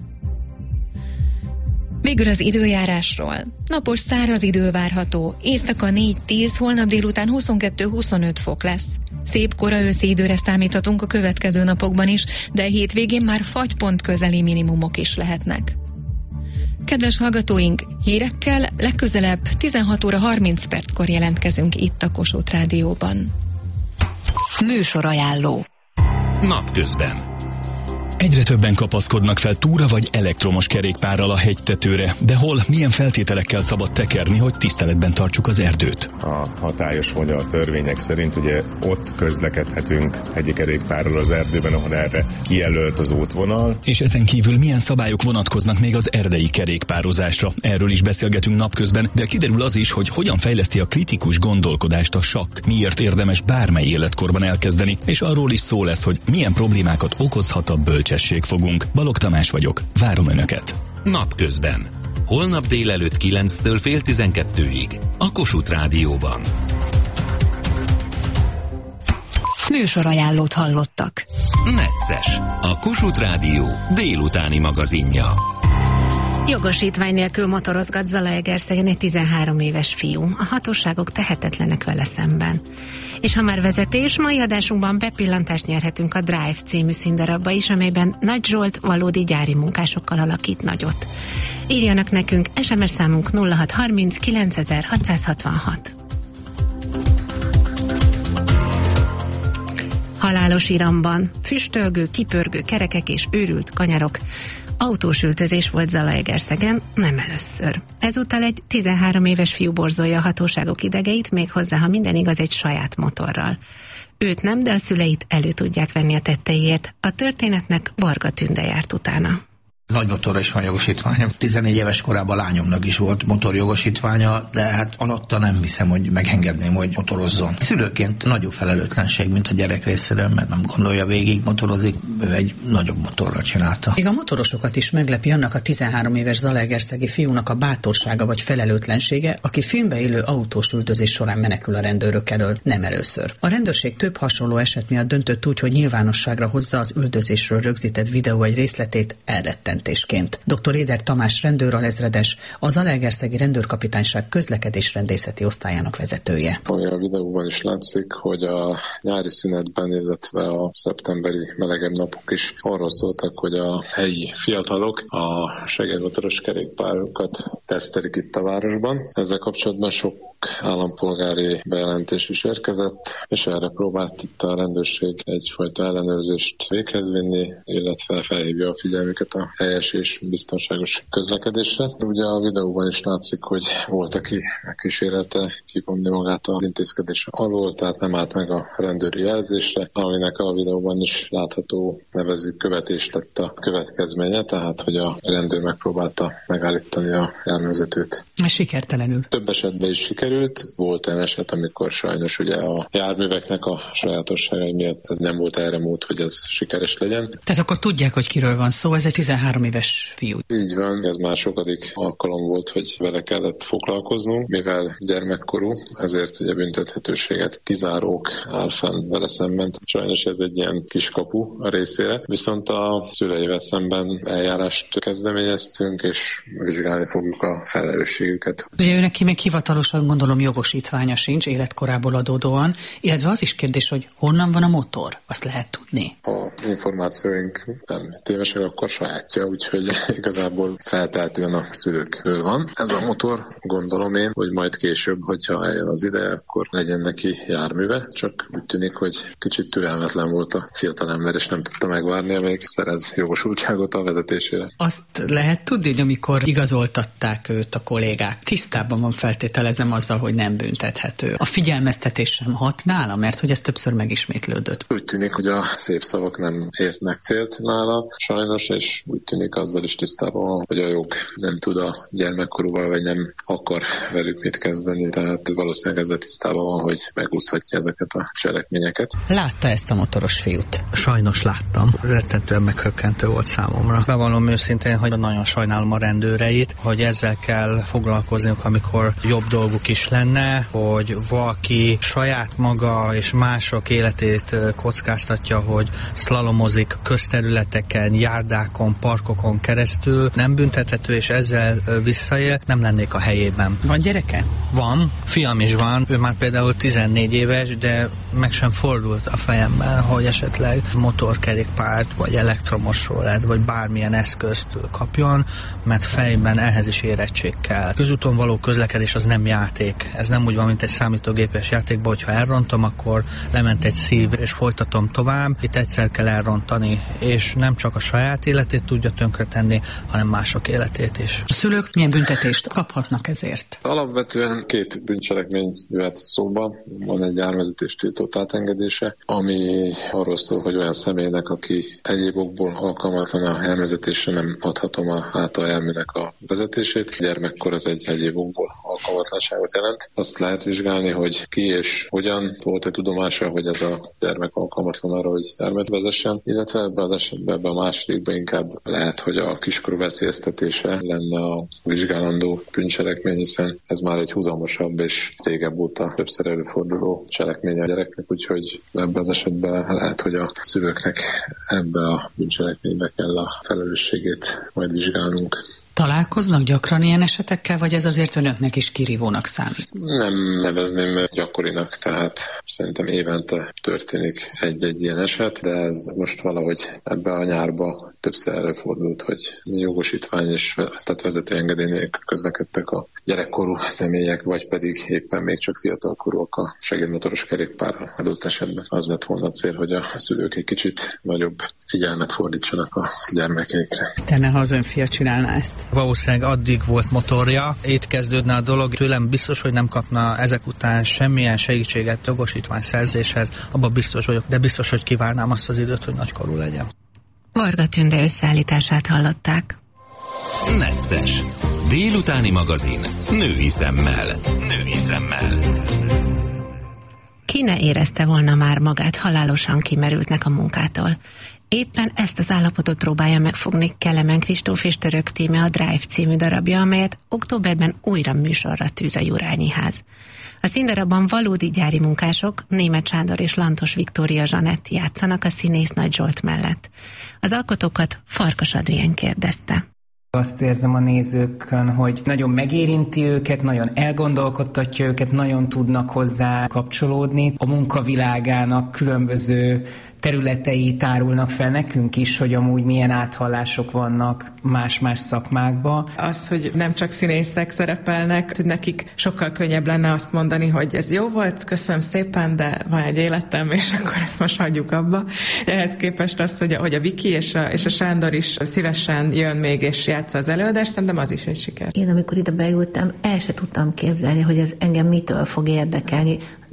Végül az időjárásról. Napos száraz idő várható, éjszaka 4-10, holnap délután 22-25 fok lesz. Szép kora őszi időre számíthatunk a következő napokban is, de hétvégén már fagypont közeli minimumok is lehetnek. Kedves hallgatóink, hírekkel legközelebb 16 óra 30 perckor jelentkezünk itt a Kossuth Rádióban. Műsorajánló. Napközben. Egyre többen kapaszkodnak fel túra vagy elektromos kerékpárral a hegytetőre, de hol, milyen feltételekkel szabad tekerni, hogy tiszteletben tartsuk az erdőt? A hatályos magyar törvények szerint ugye ott közlekedhetünk hegyi kerékpárral az erdőben, ahol erre kijelölt az útvonal. És ezen kívül milyen szabályok vonatkoznak még az erdei kerékpározásra? Erről is beszélgetünk napközben, de kiderül az is, hogy hogyan fejleszti a kritikus gondolkodást a sakk, miért érdemes bármely életkorban elkezdeni, és arról is szó lesz, hogy milyen problémákat okozhat a bölcsességfogunk. Balogh Tamás vagyok, várom Önöket. Napközben. Holnap délelőtt 9-től fél 12-ig. A Kossuth Rádióban. Műsorajánlót hallottak. Necces. A Kossuth Rádió délutáni magazinja. Jogosítvány nélkül motorozgat Zalaegerszegen egy 13 éves fiú. A hatóságok tehetetlenek vele szemben. És ha már vezetés, mai adásunkban bepillantást nyerhetünk a Drive című színdarabba is, amelyben Nagy Zsolt valódi gyári munkásokkal alakít nagyot. Írjanak nekünk, SMS számunk 0630 9666. Halálos iramban, füstölgő, kipörgő kerekek és őrült kanyarok. Autós üldözés volt Zalaegerszegen, nem először. Ezúttal egy 13 éves fiú borzolja a hatóságok idegeit, méghozzá, ha minden igaz, egy saját motorral. Őt nem, de a szüleit elő tudják venni a tetteiért. A történetnek Varga Tünde járt utána. Nagy motorra is van jogosítványom. 14 éves korában lányomnak is volt motorjogosítványa, de hát alatta nem hiszem, hogy megengedném, hogy motorozzon. Szülőként nagyobb felelőtlenség, mint a gyerek részéről, mert nem gondolja végig motorozik, ő egy nagyobb motorral csinálta. Még a motorosokat is meglepi annak a 13 éves zalaegerszegi fiúnak a bátorsága vagy felelőtlensége, aki filmbe élő autós üldözés során menekül a rendőrök elől, nem először. A rendőrség több hasonló eset miatt döntött úgy, hogy nyilvánosságra hozza az üldözésről rögzített videó egy részletét elrettentésként. Dr. Éder Tamás rendőralezredes, a Zalaegerszegi Rendőrkapitányság közlekedésrendészeti osztályának vezetője. Ami a videóban is látszik, hogy a nyári szünetben, illetve a szeptemberi melegebb napok is arról szóltak, hogy a helyi fiatalok a segédmotoros kerékpárokat tesztelik itt a városban. Ezzel kapcsolatban sok állampolgári bejelentés is érkezett, és erre próbált itt a rendőrség egyfajta ellenőrzést véghez vinni, illetve felhívja a figyelmüket a helyes és biztonságos közlekedésre. Ugye a videóban is látszik, hogy volt, aki kísérlelte kivonni magát az intézkedés alól, tehát nem állt meg a rendőri jelzésre, aminek a videóban is látható nevező követés lett a következménye, tehát hogy a rendőr megpróbálta megállítani a járművezetőt. Sikertelenül. Több esetben is sikerült. Volt olyan eset, amikor sajnos ugye a járműveknek a sajátosságai miatt ez nem volt erre mód, hogy ez sikeres legyen. Tehát akkor tudják, hogy kiről van szó, ez egy 13 13 éves fiú. Így van, ez már sokadik alkalom volt, hogy vele kellett foglalkoznunk, mivel gyermekkorú, ezért ugye büntethetőséget kizárók áll fenn vele szemben. Sajnos ez egy ilyen kiskapu a részére, viszont a szüleivel szemben eljárást kezdeményeztünk, és vizsgálni fogjuk a felelősségüket. Ugye ő neki még hivatalosan gondolom jogosítványa sincs, életkorából adódóan, illetve az is kérdés, hogy honnan van a motor? Azt lehet tudni? Ha információink nem tévesek, akkor sajátja, úgyhogy igazából feltehetően a szülőkből van. Ez a motor, gondolom én, hogy majd később, hogyha eljön az ideje, akkor legyen neki járműve, csak úgy tűnik, hogy kicsit türelmetlen volt a fiatalember, és nem tudta megvárni, amíg szerez jogosultságot a vezetésére. Azt lehet tudni, hogy amikor igazoltatták őt a kollégák, tisztában van, feltételezem azzal, hogy nem büntethető. A figyelmeztetés sem hat nála, mert hogy ez többször megismétlődött. Úgy tűnik, hogy a szép szavak nem értnek célt nála, sajnos, és úgy tűnik azzal is tisztában van, hogy a jog nem tud a gyermekkorúval, vagy nem akar velük mit kezdeni, tehát valószínűleg ezzel tisztában van, hogy megúszhatja ezeket a cselekményeket. Látta ezt a motoros fiút? Sajnos láttam. Rettentően meghökkentő volt számomra. Bevallom őszintén, hogy nagyon sajnálom a rendőreit, hogy ezzel kell foglalkozniuk, amikor jobb dolguk is lenne, hogy valaki saját maga és mások életét kockáztatja, hogy szlalomozik közterületeken, járdákon, parkokon keresztül, nem büntethető, és ezzel visszaél, nem lennék a helyében. Van gyereke? Van, fiam is van, ő már például 14 éves, de meg sem fordult a fejemben, hogy esetleg motorkerékpárt, vagy elektromos rollert, vagy bármilyen eszközt kapjon, mert fejben ehhez is érettség kell. Közúton való közlekedés az nem játék. Ez nem úgy van, mint egy számítógépes játékban, hogyha elrontom, akkor lement egy szív, és folytatom tovább. Itt egyszer kell elrontani, és nem csak a saját életét tudja tönkretenni, hanem mások életét is. A szülők milyen büntetést kaphatnak ezért? Alapvetően 2 bűncselekmény jöhet szóba. Van egy járművezetés tiltott átengedése, ami arról szól, hogy olyan személynek, aki egyéb okból alkalmatlan a járművezetésre, nem adhatom át a járműnek a vezetését. Gyermekkor ez egy egyéb okból alkalmatlanságot jelent. Azt lehet vizsgálni, hogy ki és hogyan volt-e tudomása, hogy ez a gyermek alkalmatlan arra, hogy járművet vezessen, illetve ebben az esetben, ebben a másodikban inkább lehet, hogy a kiskorú veszélyeztetése lenne a vizsgálandó bűncselekmény, hiszen ez már egy húzamosabb és régebb óta többször előforduló cselekmény a gyereknek, úgyhogy ebben az esetben lehet, hogy a szülőknek ebbe a bűncselekménybe kell a felelősségét majd vizsgálnunk. Találkoznak gyakran ilyen esetekkel, vagy ez azért önöknek is kirívónak számít? Nem nevezném gyakorinak, tehát szerintem évente történik egy-egy ilyen eset, de ez most valahogy ebbe a nyárba többször előfordult, hogy jogosítvány és tehát vezetőengedély nélkül közlekedtek a gyerekkorú személyek, vagy pedig éppen még csak fiatalkorúak a segédmotoros kerékpárral. Adott esetben az lett volna a cél, hogy a szülők egy kicsit nagyobb figyelmet fordítsanak a gyermekeikre. Tenne, ha az ön fia csinálná ezt? Valószínűleg addig volt motorja, itt kezdődne a dolog, tőlem biztos, hogy nem kapna ezek után semmilyen segítséget jogosítvány szerzéshez, abban biztos vagyok, de biztos, hogy kivárnám azt az időt, hogy nagykorú legyen. Varga Tünde összeállítását hallották. Necces. Délutáni magazin. Női szemmel. Női szemmel. Ki ne érezte volna már magát halálosan kimerültnek a munkától. Éppen ezt az állapotot próbálja megfogni Kelemen Kristóf és Török Tíme a Drive című darabja, amelyet októberben újra műsorra tűz a Jurányi Ház. A színdarabban valódi gyári munkások, Németh Sándor és Lantos Viktória Zsanett játszanak a színész Nagy Zsolt mellett. Az alkotókat Farkas Adrien kérdezte. Azt érzem a nézőkön, hogy nagyon megérinti őket, nagyon elgondolkodtatja őket, nagyon tudnak hozzá kapcsolódni. A munkavilágának különböző területei tárulnak fel nekünk is, hogy amúgy milyen áthallások vannak más-más szakmákban. Az, hogy nem csak színészek szerepelnek, hogy nekik sokkal könnyebb lenne azt mondani, hogy ez jó volt, köszönöm szépen, de van egy életem, és akkor ezt most hagyjuk abba. Ehhez képest az, hogy a Viki és a Sándor is szívesen jön még és játsza az előadást, szerintem az is egy siker. Én amikor ide beültem, el se tudtam képzelni, hogy ez engem mitől fog érdekelni.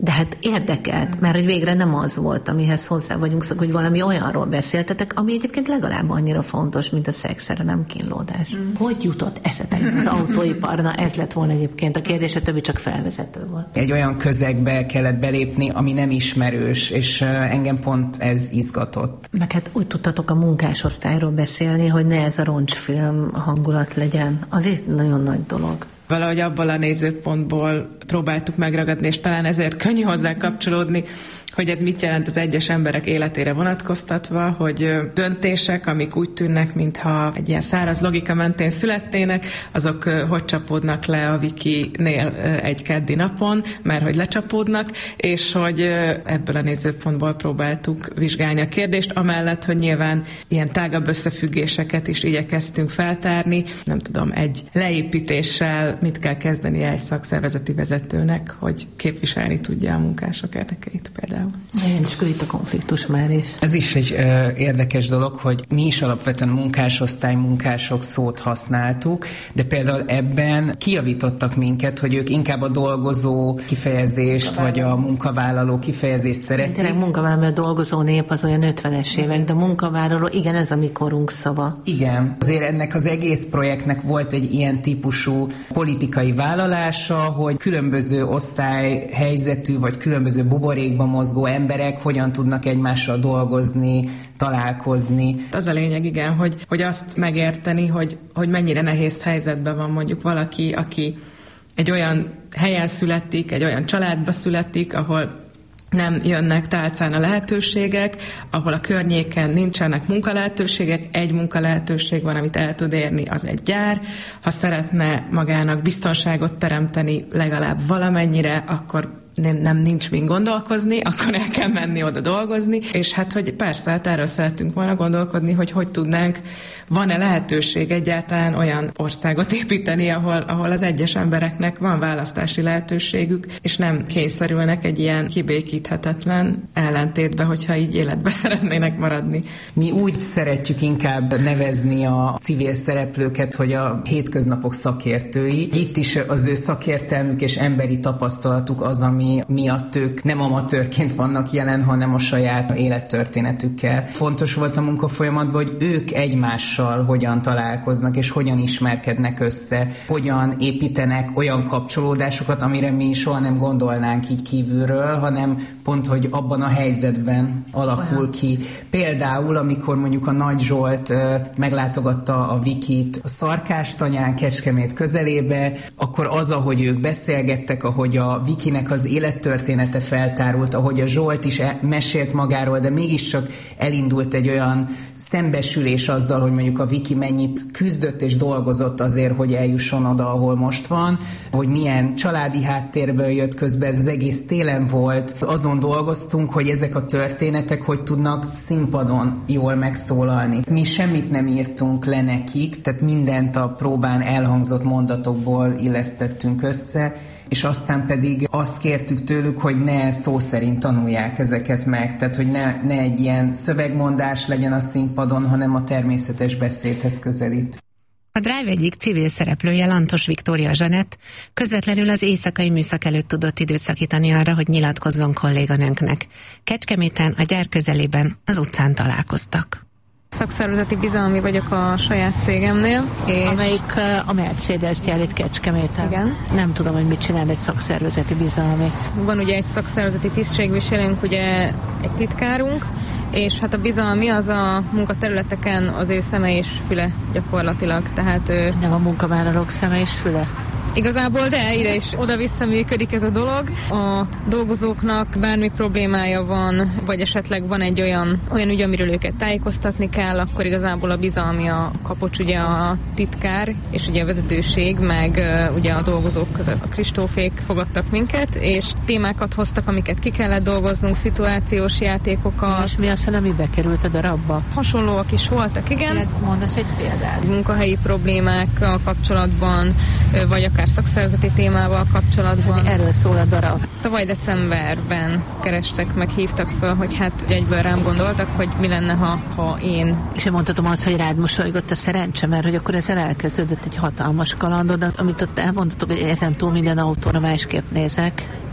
De hát érdekelt, mert hogy végre nem az volt, amihez hozzá vagyunk szok, hogy valami olyanról beszéltetek, ami egyébként legalább annyira fontos, mint a szexszerelem kínlódás. Hogy jutott eszetek az autóiparna? Ez lett volna egyébként a kérdés, a többi csak felvezető volt. Egy olyan közegbe kellett belépni, ami nem ismerős, és engem pont ez izgatott. Meg hát úgy tudtatok a munkásosztályról beszélni, hogy ne ez a roncsfilm hangulat legyen. Az is nagyon nagy dolog. Valahogy abból a nézőpontból próbáltuk megragadni, és talán ezért könnyű hozzá kapcsolódni, hogy ez mit jelent az egyes emberek életére vonatkoztatva, hogy döntések, amik úgy tűnnek, mintha egy ilyen száraz logika mentén születnének, azok hogy csapódnak le a Wikinél egy keddi napon, mert hogy lecsapódnak, és hogy ebből a nézőpontból próbáltuk vizsgálni a kérdést, amellett, hogy nyilván ilyen tágabb összefüggéseket is igyekeztünk feltárni. Nem tudom, egy leépítéssel mit kell kezdeni egy szakszervezeti vezetőnek, hogy képviselni tudja a munkások érdekeit például. Én is itt a konfliktus már is. Ez is egy érdekes dolog, hogy mi is alapvetően munkásosztály, munkások szót használtuk, de például ebben kijavítottak minket, hogy ők inkább a dolgozó kifejezést, vagy a munkavállaló kifejezést szeretnék. Tényleg munkavállaló, a dolgozó nép az olyan 50-es évek, de a munkavállaló, igen, ez a mi korunk szava. Igen, azért ennek az egész projektnek volt egy ilyen típusú politikai vállalása, hogy különböző osztályhelyzetű, vagy különböző buborékban mozgó emberek hogyan tudnak egymással dolgozni, találkozni. Az a lényeg, igen, hogy azt megérteni, hogy mennyire nehéz helyzetben van mondjuk valaki, aki egy olyan helyen születik, egy olyan családba születik, ahol nem jönnek tálcán a lehetőségek, ahol a környéken nincsenek munkalehetőségek, egy munkalehetőség van, amit el tud érni, az egy gyár. Ha szeretne magának biztonságot teremteni legalább valamennyire, akkor nincs mind gondolkozni, akkor el kell menni oda dolgozni, és hát, hogy persze, hát erről szeretünk volna gondolkodni, hogy tudnánk, van-e lehetőség egyáltalán olyan országot építeni, ahol az egyes embereknek van választási lehetőségük, és nem kényszerülnek egy ilyen kibékíthetetlen ellentétbe, hogyha így életbe szeretnének maradni. Mi úgy szeretjük inkább nevezni a civil szereplőket, hogy a hétköznapok szakértői. Itt is az ő szakértelmük és emberi tapasztalatuk az, ami miatt ők nem amatőrként vannak jelen, hanem a saját élettörténetükkel. Fontos volt a munkafolyamatban, hogy ők egymással hogyan találkoznak, és hogyan ismerkednek össze, hogyan építenek olyan kapcsolódásokat, amire mi soha nem gondolnánk így kívülről, hanem pont, hogy abban a helyzetben alakul ki. Például, amikor mondjuk a Nagy Zsolt meglátogatta a Vikit a Szarkástanyán, Kecskemét közelébe, akkor az, ahogy ők beszélgettek, ahogy a Vikinek az élettörténete feltárult, ahogy a Zsolt is mesélt magáról, de mégiscsak elindult egy olyan szembesülés azzal, hogy mondjuk a Viki mennyit küzdött és dolgozott azért, hogy eljusson oda, ahol most van, hogy milyen családi háttérből jött közben, ez az egész télen volt. Azon dolgoztunk, hogy ezek a történetek hogy tudnak színpadon jól megszólalni. Mi semmit nem írtunk le nekik, tehát mindent a próbán elhangzott mondatokból illesztettünk össze, és aztán pedig azt kértük tőlük, hogy ne szó szerint tanulják ezeket meg, tehát hogy ne egy ilyen szövegmondás legyen a színpadon, hanem a természetes beszédhez közelít. A Drive egyik civil szereplője, Lantos Viktória Zsanett közvetlenül az éjszakai műszak előtt tudott időt szakítani arra, hogy nyilatkozzon kolléganőnknek. Kecskeméten, a gyár közelében, az utcán találkoztak. Szakszervezeti bizalmi vagyok a saját cégemnél. És amelyik a Mercedes gyár itt Kecskeméten. Igen. Nem tudom, hogy mit csinál egy szakszervezeti bizalmi. Van ugye egy szakszervezeti tisztségviselőnk, ugye egy titkárunk, és hát a bizalmi az a munkaterületeken az ő szeme és füle gyakorlatilag. Tehát nem a munkavállalók szeme és füle. Igazából, de ide is oda-vissza működik ez a dolog. A dolgozóknak bármi problémája van, vagy esetleg van egy olyan ügy, amiről őket tájékoztatni kell, akkor igazából a bizalmi a kapocs, ugye a titkár, és ugye a vezetőség, meg ugye a dolgozók között a Kristófék fogadtak minket, és témákat hoztak, amiket ki kellett dolgoznunk, szituációs játékokat. És mi aztán, ami bekerült a darabba? Hasonlóak is voltak, igen. Mondasz egy példát? Munkahelyi problémákkal kapcsolatban, vagy akár szakszervezeti témával kapcsolatban. Erről szól a darab. Tavaly decemberben kerestek, meg hívtak fel, hogy hát egyből rám gondoltak, hogy mi lenne, ha én... És én mondhatom azt, hogy rád mosolygott a szerencse, mert hogy akkor ezzel elkezdődött egy hatalmas kalandod, amit ott elmondhatok, hogy ezen túl minden autóra másképp nézek.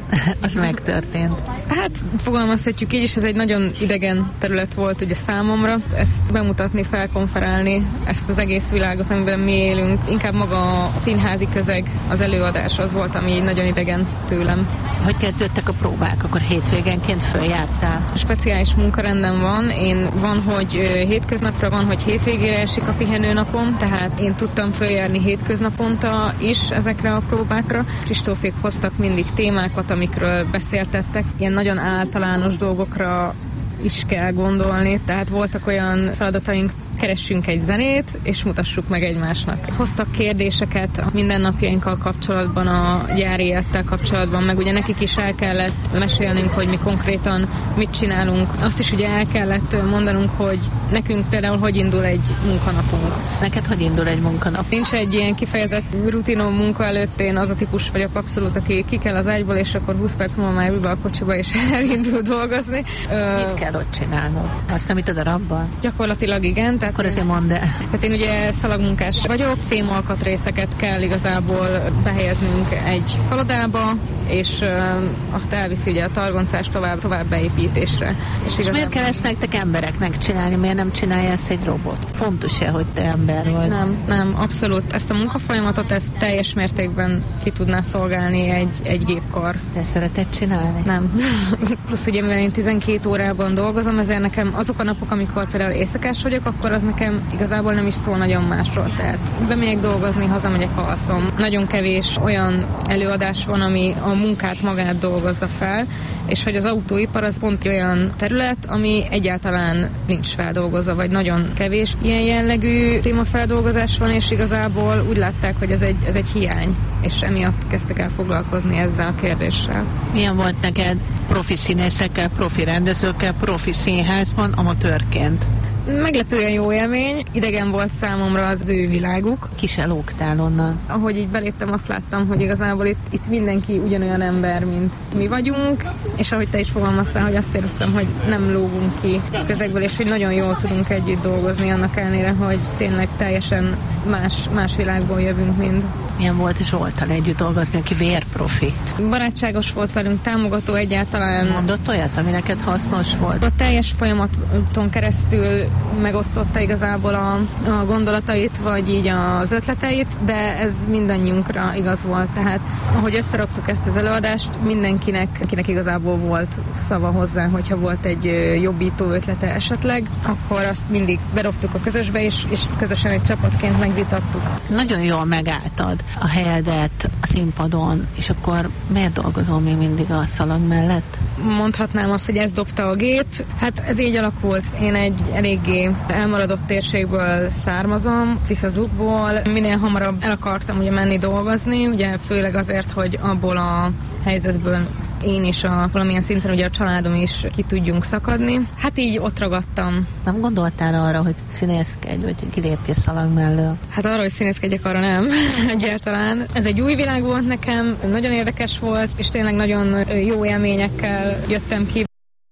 az megtörtént? Hát fogalmazhatjuk így is, ez egy nagyon idegen terület volt ugye számomra. Ezt bemutatni, felkonferálni, ezt az egész világot, amiben mi élünk. Inkább maga a színházi közeg, az előadás az volt, ami nagyon idegen tőlem. Hogy kezdődtek a próbák? Akkor hétvégenként följártál? Speciális munkarendem van. Van, hogy hétköznapra, van, hogy hétvégére esik a pihenőnapom, tehát én tudtam följárni hétköznaponta is ezekre a próbákra. Kristófék hoztak mindig témákat, amikről beszéltettek. Ilyen nagyon általános dolgokra is kell gondolni, tehát voltak olyan feladataink, keressünk egy zenét, és mutassuk meg egymásnak. Hoztak kérdéseket a mindennapjainkkal kapcsolatban, a gyári élettel kapcsolatban, meg ugye nekik is el kellett mesélnünk, hogy mi konkrétan mit csinálunk. Azt is ugye el kellett mondanunk, hogy nekünk például hogy indul egy munkanapunk. Neked hogy indul egy munkanap? Nincs egy ilyen kifejezett rutinom munka előtt, én az a típus vagyok abszolút, aki ki kell az ágyból, és akkor 20 perc múlva már ül be a kocsiba, és elindul dolgozni. Mit kell ott csinálnod? Azt, amit a darabban? Gyakorlatilag igen. Akkor azért mondd el. Tehát én ugye szalagmunkás vagyok, fémalkatrészeket kell igazából behelyeznünk egy kalodába, és azt elviszi ugye a targoncás tovább beépítésre. És miért kell ezt nektek embereknek csinálni? Miért nem csinálja ezt egy robot? Fontos-e, hogy te ember vagy? Nem, abszolút. Ezt a munkafolyamatot ezt teljes mértékben ki tudná szolgálni egy gépkar. Te szereted csinálni? Nem. Plusz ugye, mivel én 12 órában dolgozom, ezért nekem azok a napok, amikor például éjszakás vagyok, akkor az nekem igazából nem is szól nagyon másról. Tehát bemegyek dolgozni, hazamegyek, alszom. Nagyon kevés olyan előadás van, ami a munkát magát dolgozza fel, és hogy az autóipar az pont olyan terület, ami egyáltalán nincs feldolgozva, vagy nagyon kevés ilyen jellegű témafeldolgozás van, és igazából úgy látták, hogy ez egy hiány, és emiatt kezdtek el foglalkozni ezzel a kérdéssel. Milyen volt neked profi színészekkel, profi rendezőkkel, profi színházban, amatőrként? Meglepően jó élmény, idegen volt számomra az ő világuk. Ki se lógtál onnan? Ahogy így beléptem, azt láttam, hogy igazából itt mindenki ugyanolyan ember, mint mi vagyunk, és ahogy te is fogalmaztál, hogy azt éreztem, hogy nem lógunk ki közegből, és hogy nagyon jól tudunk együtt dolgozni, annak ellenére, hogy tényleg teljesen más világból jövünk mind. Milyen volt Zsolttal együtt dolgozni, aki vérprofi? Barátságos volt velünk, támogató egyáltalán. Mondott olyat, ami neked hasznos volt? A teljes folyamaton keresztül megosztotta igazából a gondolatait, vagy így az ötleteit, de ez mindannyiunkra igaz volt. Tehát ahogy összeraktuk ezt az előadást, mindenkinek igazából volt szava hozzá, hogyha volt egy jobbító ötlete esetleg, akkor azt mindig berobtuk a közösbe, és közösen egy csapatként megvitattuk. Nagyon jól megálltad a helyedet a színpadon, és akkor miért dolgozol még mindig a szalag mellett? Mondhatnám azt, hogy ez dobta a gép. Hát ez így alakult. Én egy eléggé elmaradott térségből származom, Tiszazukból. Minél hamarabb el akartam ugye menni dolgozni, ugye főleg azért, hogy abból a helyzetből én is valamilyen szinten ugye a családom is ki tudjunk szakadni. Hát így ott ragadtam. Nem gondoltál arra, hogy színészkedj, vagy kilépj a szalag mellől? Hát arra, hogy színészkedjek, arra nem egyáltalán. Ez egy új világ volt nekem, nagyon érdekes volt, és tényleg nagyon jó élményekkel jöttem ki.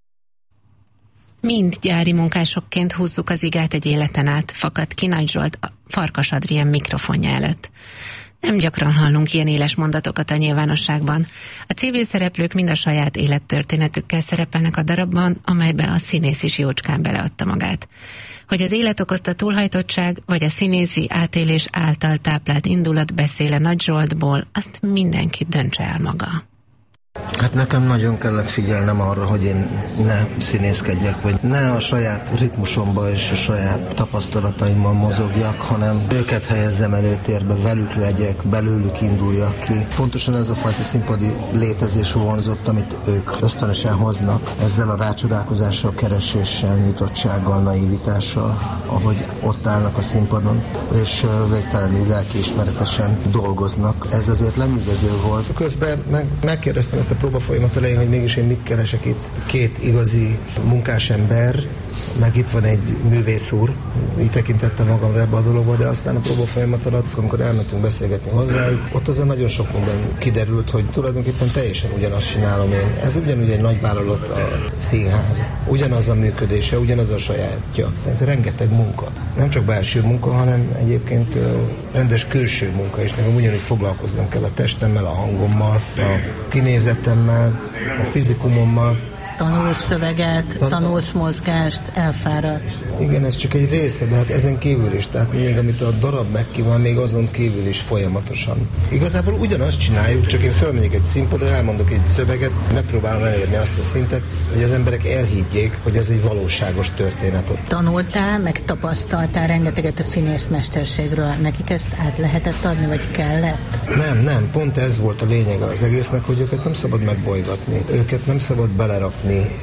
Mind gyári munkásokként húzzuk az igát egy életen át, fakadt ki Nagy Zsolt a Farkas Adrien mikrofonja előtt. Nem gyakran hallunk ilyen éles mondatokat a nyilvánosságban. A civil szereplők mind a saját élettörténetükkel szerepelnek a darabban, amelybe a színész is jócskán beleadta magát. Hogy az élet okozta túlhajtottság, vagy a színészi átélés által táplált indulat beszéle Nagy Zsoltból, azt mindenki döntse el maga. Hát nekem nagyon kellett figyelnem arra, hogy én ne színészkedjek, vagy ne a saját ritmusomba és a saját tapasztalataimmal mozogjak, hanem őket helyezzem előtérbe, velük legyek, belőlük induljak ki. Pontosan ez a fajta színpadi létezés vonzott, amit ők ösztönösen hoznak, ezzel a rácsodálkozással, kereséssel, nyitottsággal, naivitással, ahogy ott állnak a színpadon, és végtelenül lelkiismeretesen dolgoznak. Ez azért lenyűgöző volt. Közben megkérdeztem ezt a próbafolyamat elején, hogy mégis én mit keresek itt. Két igazi munkásember, meg itt van egy művész úr, így tekintettem magamra ebbe a dologba, de aztán a próba folyamat alatt, amikor elmentünk beszélgetni hozzájuk, ott azért nagyon sok minden kiderült, hogy tulajdonképpen teljesen ugyanazt csinálom én. Ez ugyanúgy egy nagy vállalat a színház. Ugyanaz a működése, ugyanaz a sajátja. Ez rengeteg munka. Nem csak belső munka, hanem egyébként rendes külső munka is. Nekem ugyanúgy foglalkoznom kell a testemmel, a hangommal, a kinézetemmel, a fizikumommal. Tanulsz szöveget, tanulsz mozgást, elfáradsz. Igen, ez csak egy része, de hát ezen kívül is, tehát még amit a darab megkíván, még azon kívül is folyamatosan. Igazából ugyanazt csináljuk, csak én fölmegyek egy színpadra, elmondok egy szöveget, megpróbálom elérni azt a szintet, hogy az emberek elhiggyék, hogy ez egy valóságos történet ott. Tanultál, meg tapasztaltál rengeteget a színészmesterségről. Nekik ezt át lehetett adni, vagy kellett? Nem, pont ez volt a lényege az egésznek, hogy őket nem szabad megbolygatni. Őket nem szabad belerakni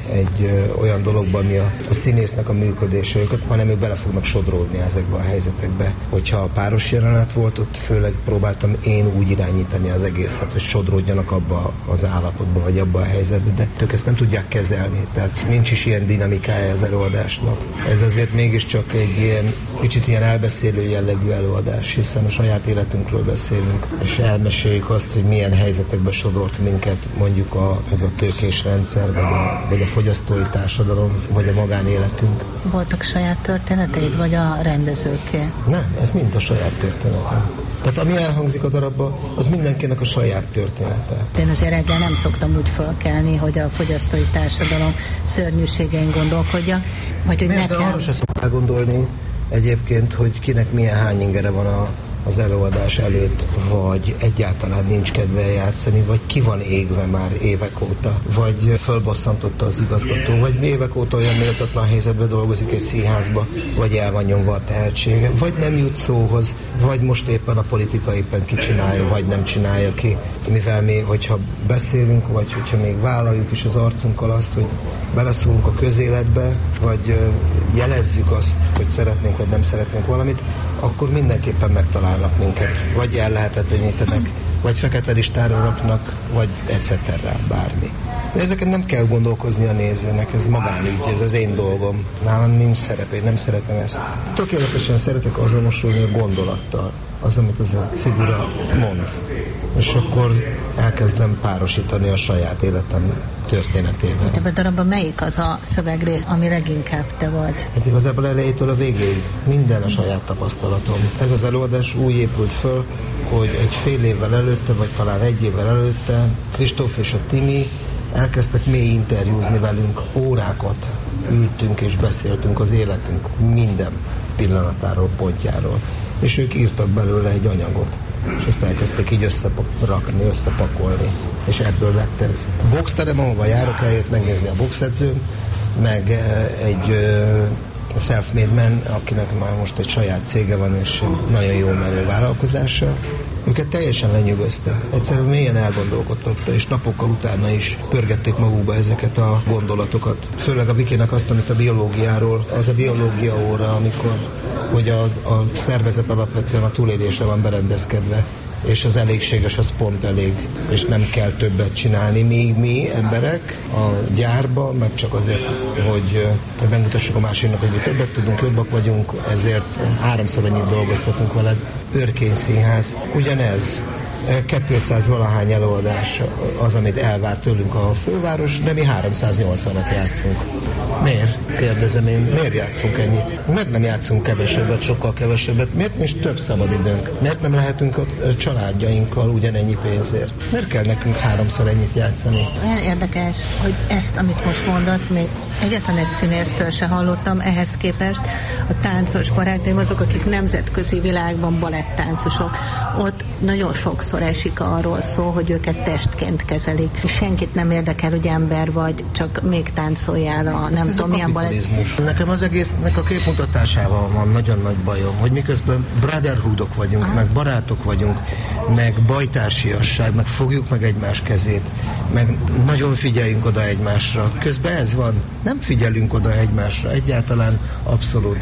egy olyan dologba, ami a színésznek a működése, hanem ők bele fognak sodródni ezekbe a helyzetekbe. Hogyha a páros jelenet volt, ott főleg próbáltam én úgy irányítani az egészet, hogy sodródjanak abba az állapotba, vagy abba a helyzetbe, de ők ezt nem tudják kezelni. Tehát nincs is ilyen dinamikája az előadásnak. Ez azért mégiscsak egy ilyen kicsit ilyen elbeszélő jellegű előadás, hiszen a saját életünkről beszélünk, és elmeséljük azt, hogy milyen helyzetekbe sodort minket mondjuk ez a tőkés rendszer, vagy a fogyasztói társadalom, vagy a magánéletünk. Voltak saját történeteid, vagy a rendezőké? Nem, ez mind a saját történetem. Tehát ami elhangzik a darabban, az mindenkinek a saját története. Én azért reggel nem szoktam úgy fölkelni, hogy a fogyasztói társadalom szörnyűségein gondolkodjak, vagy hogy nekem... De arra se szokták gondolni egyébként, hogy kinek milyen hány ingere van az előadás előtt, vagy egyáltalán nincs kedve játszani, vagy ki van égve már évek óta, vagy fölbosszantotta az igazgató, vagy évek óta olyan méltatlan helyzetben dolgozik egy színházba, vagy el van nyomva a tehetsége, vagy nem jut szóhoz, vagy most éppen a politika éppen ki csinálja, vagy nem csinálja ki, mivel mi, hogyha beszélünk, vagy hogyha még vállaljuk is az arcunkkal azt, hogy beleszólunk a közéletbe, vagy jelezzük azt, hogy szeretnénk, vagy nem szeretnénk valamit, akkor mindenképpen megtalálnak minket, vagy ellehetetlenítenek, vagy fekete listára raknak, vagy etc. bármi. De ezeken nem kell gondolkozni a nézőnek, ez magánügy, ez az én dolgom. Nálam nincs szerep, én nem szeretem ezt. Tökéletesen szeretek azonosulni a gondolattal, az, amit az a figura mond. És akkor elkezdem párosítani a saját életem történetével. Ebben a darabban melyik az a szövegrész, ami leginkább te vagy? Hát igazából elejétől a végéig minden a saját tapasztalatom. Ez az előadás úgy épült föl, hogy egy fél évvel előtte, vagy talán egy évvel előtte Kristóf és a Timi elkezdtek mély interjúzni velünk, órákat ültünk és beszéltünk az életünk minden pillanatáról, pontjáról. És ők írtak belőle egy anyagot, és ezt elkezdték így összerakni, összepakolni, és ebből lett ez. A boxterem, ahova járok, eljött megnézni a boxedzőm, meg egy self-made man, akinek már most egy saját cége van, és nagyon jó menő vállalkozása. Őket teljesen lenyűgözte. Egyszerűen mélyen elgondolkodtatta, és napokkal utána is pörgették magukba ezeket a gondolatokat. Főleg a Vikinek azt, amit a biológiáról, az a biológia óra, amikor hogy a szervezet alapvetően a túlélésre van berendezkedve, és az elégséges, az pont elég, és nem kell többet csinálni, míg mi emberek a gyárba, meg csak azért, hogy megmutassuk a másiknak, hogy mi többet tudunk, jobbak vagyunk, ezért 3-szor annyit dolgoztatunk veled. Őrkény Színház, ugyanez. 200 valahány előadás az, amit elvár tőlünk a főváros, de mi 380-at játszunk. Miért? Kérdezem én, miért játszunk ennyit? Miért nem játszunk kevesebbet, sokkal kevesebbet? Miért nincs több szabadidőnk? Miért nem lehetünk a családjainkkal ugyanennyi pénzért? Miért kell nekünk 3-szor ennyit játszani? Olyan érdekes, hogy ezt, amit most mondasz, még egyetlen egy színésztől se hallottam, ehhez képest a táncos barátaim azok, akik nemzetközi világban balettáncosok. Ott nagyon sokszor esik arról szó, hogy őket testként kezelik. És senkit nem érdekel, hogy ember vagy, csak még táncoljál a nem tudom milyen balett. Nekem az egésznek a képmutatásával van nagyon nagy bajom, hogy miközben brotherhoodok vagyunk, meg barátok vagyunk, meg bajtársiasság, meg fogjuk meg egymás kezét, meg nagyon figyeljünk oda egymásra. Közben ez van. Nem figyelünk oda egymásra, egyáltalán abszolút.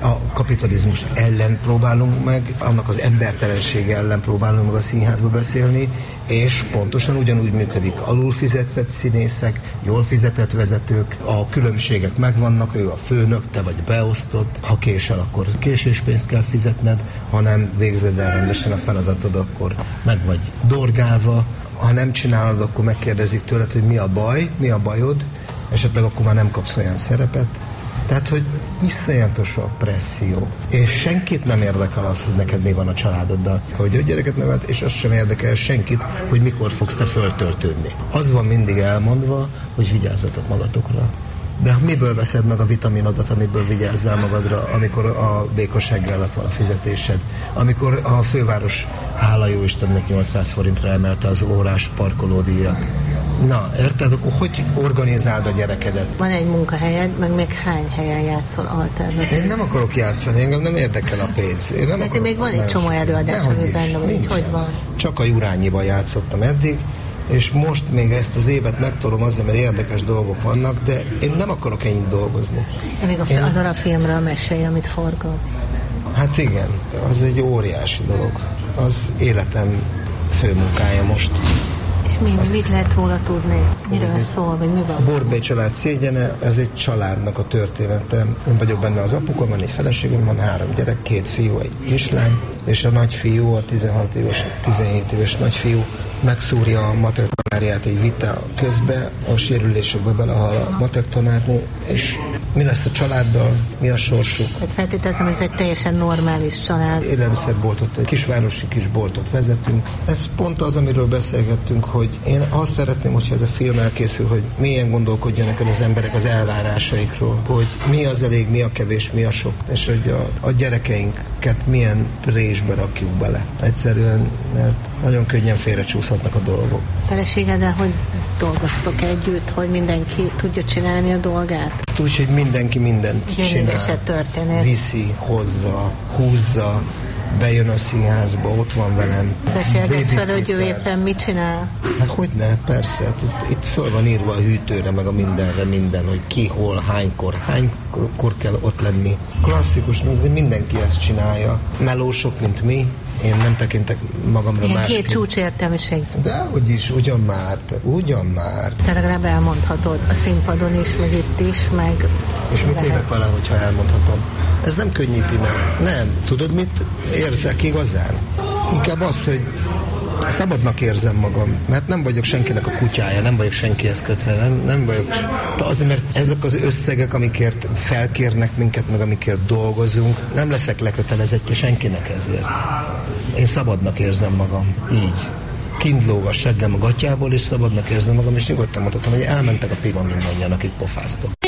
A kapitalizmus ellen próbálunk meg, annak az embertelensége ellen próbálunk meg a színházba beszélni, és pontosan ugyanúgy működik alulfizetett színészek, jól fizetett vezetők, a különbségek megvannak, ő a főnök, te vagy beosztott, ha késel, akkor késéspénzt kell fizetned, ha nem végzed el rendesen a feladatod, akkor meg vagy dorgálva, ha nem csinálod, akkor megkérdezik tőled, hogy mi a baj, mi a bajod, esetleg akkor már nem kapsz olyan szerepet. Tehát, hogy iszonyatos a presszió. És senkit nem érdekel az, hogy neked mi van a családoddal. Hogy 5 gyereket nevelt, és az sem érdekel senkit, hogy mikor fogsz te föltöltődni. Az van mindig elmondva, hogy vigyázzatok magatokra. De miből veszed meg a vitaminodat, amiből vigyázzál magadra, amikor a békosság alatt van a fizetésed? Amikor a főváros, hála jó Istennek, 800 forintra emelte az órás parkolódíjat. Na, érted? Akkor hogy organizáld a gyerekedet? Van egy munkahelyed, meg még hány helyen játszol alternatív? Én nem akarok játszani, engem nem érdekel a pénz. Mert még van egy csomó előadás, ami benne van, így hogy van? Csak a Jurányiban játszottam eddig, és most még ezt az évet megtolom azért, mert érdekes dolgok vannak, de én nem akarok ennyit dolgozni. De még azon a filmről mesélj, amit forgatsz. Hát igen, az egy óriási dolog. Az életem főmunkája most. És mit lehet róla tudni? Miről szól, vagy mi van? A Borbély család szégyene, ez egy családnak a története. Én vagyok benne az apuka, van egy feleségem, van 3 gyerek, 2 fiú, egy kislány, és a nagyfiú, a 16 éves, 17 éves nagyfiú megszúrja a matek tanárját egy vita közben, a sérülésekbe belehal a matek tanárnő, és mi lesz a családdal, mi a sorsuk? Hát feltételezem, ez egy teljesen normális család. Élelmiszerboltot, egy kisvárosi kis boltot vezetünk. Ez pont az, amiről beszélgettünk, hogy én azt szeretném, hogyha ez a film elkészül, hogy mélyen gondolkodjanak el az emberek az elvárásaikról, hogy mi az elég, mi a kevés, mi a sok, és hogy a gyerekeinket milyen résbe rakjuk bele. Egyszerűen, mert nagyon könnyen félrecsúszhatnak a dolgok. A feleségeddel hogy dolgoztok együtt, hogy mindenki tudja csinálni a dolgát? Úgy, hogy mindenki mindent csinál. Viszi, hozza, húzza, bejön a színházba, ott van velem. Beszélgetsz fel, hogy ő éppen mit csinál? Hát hogyne, persze. Itt föl van írva a hűtőre, meg a mindenre minden, hogy ki, hol, hánykor kell ott lenni. Klasszikus, mindenki ezt csinálja. Melósok, mint mi. Én nem tekintek magamra másképp. Ilyen 2 csúcsértelmiség. Dehogy is, ugyan már. Te legalább elmondhatod a színpadon is, meg itt is, meg... És mit élek vele, hogyha elmondhatom? Ez nem könnyíti meg. Nem. Tudod, mit érzek igazán? Inkább az, hogy szabadnak érzem magam, mert nem vagyok senkinek a kutyája, nem vagyok senkihez kötve, nem vagyok... De azért, mert ezek az összegek, amikért felkérnek minket, meg amikért dolgozunk, nem leszek lekötelezettje senkinek ezért. Én szabadnak érzem magam, így. Kint lóg a seggem a gatyából, és szabadnak érzem magam, és nyugodtan mondhatom, hogy elmentek a piva mindannyian, akik pofáztok.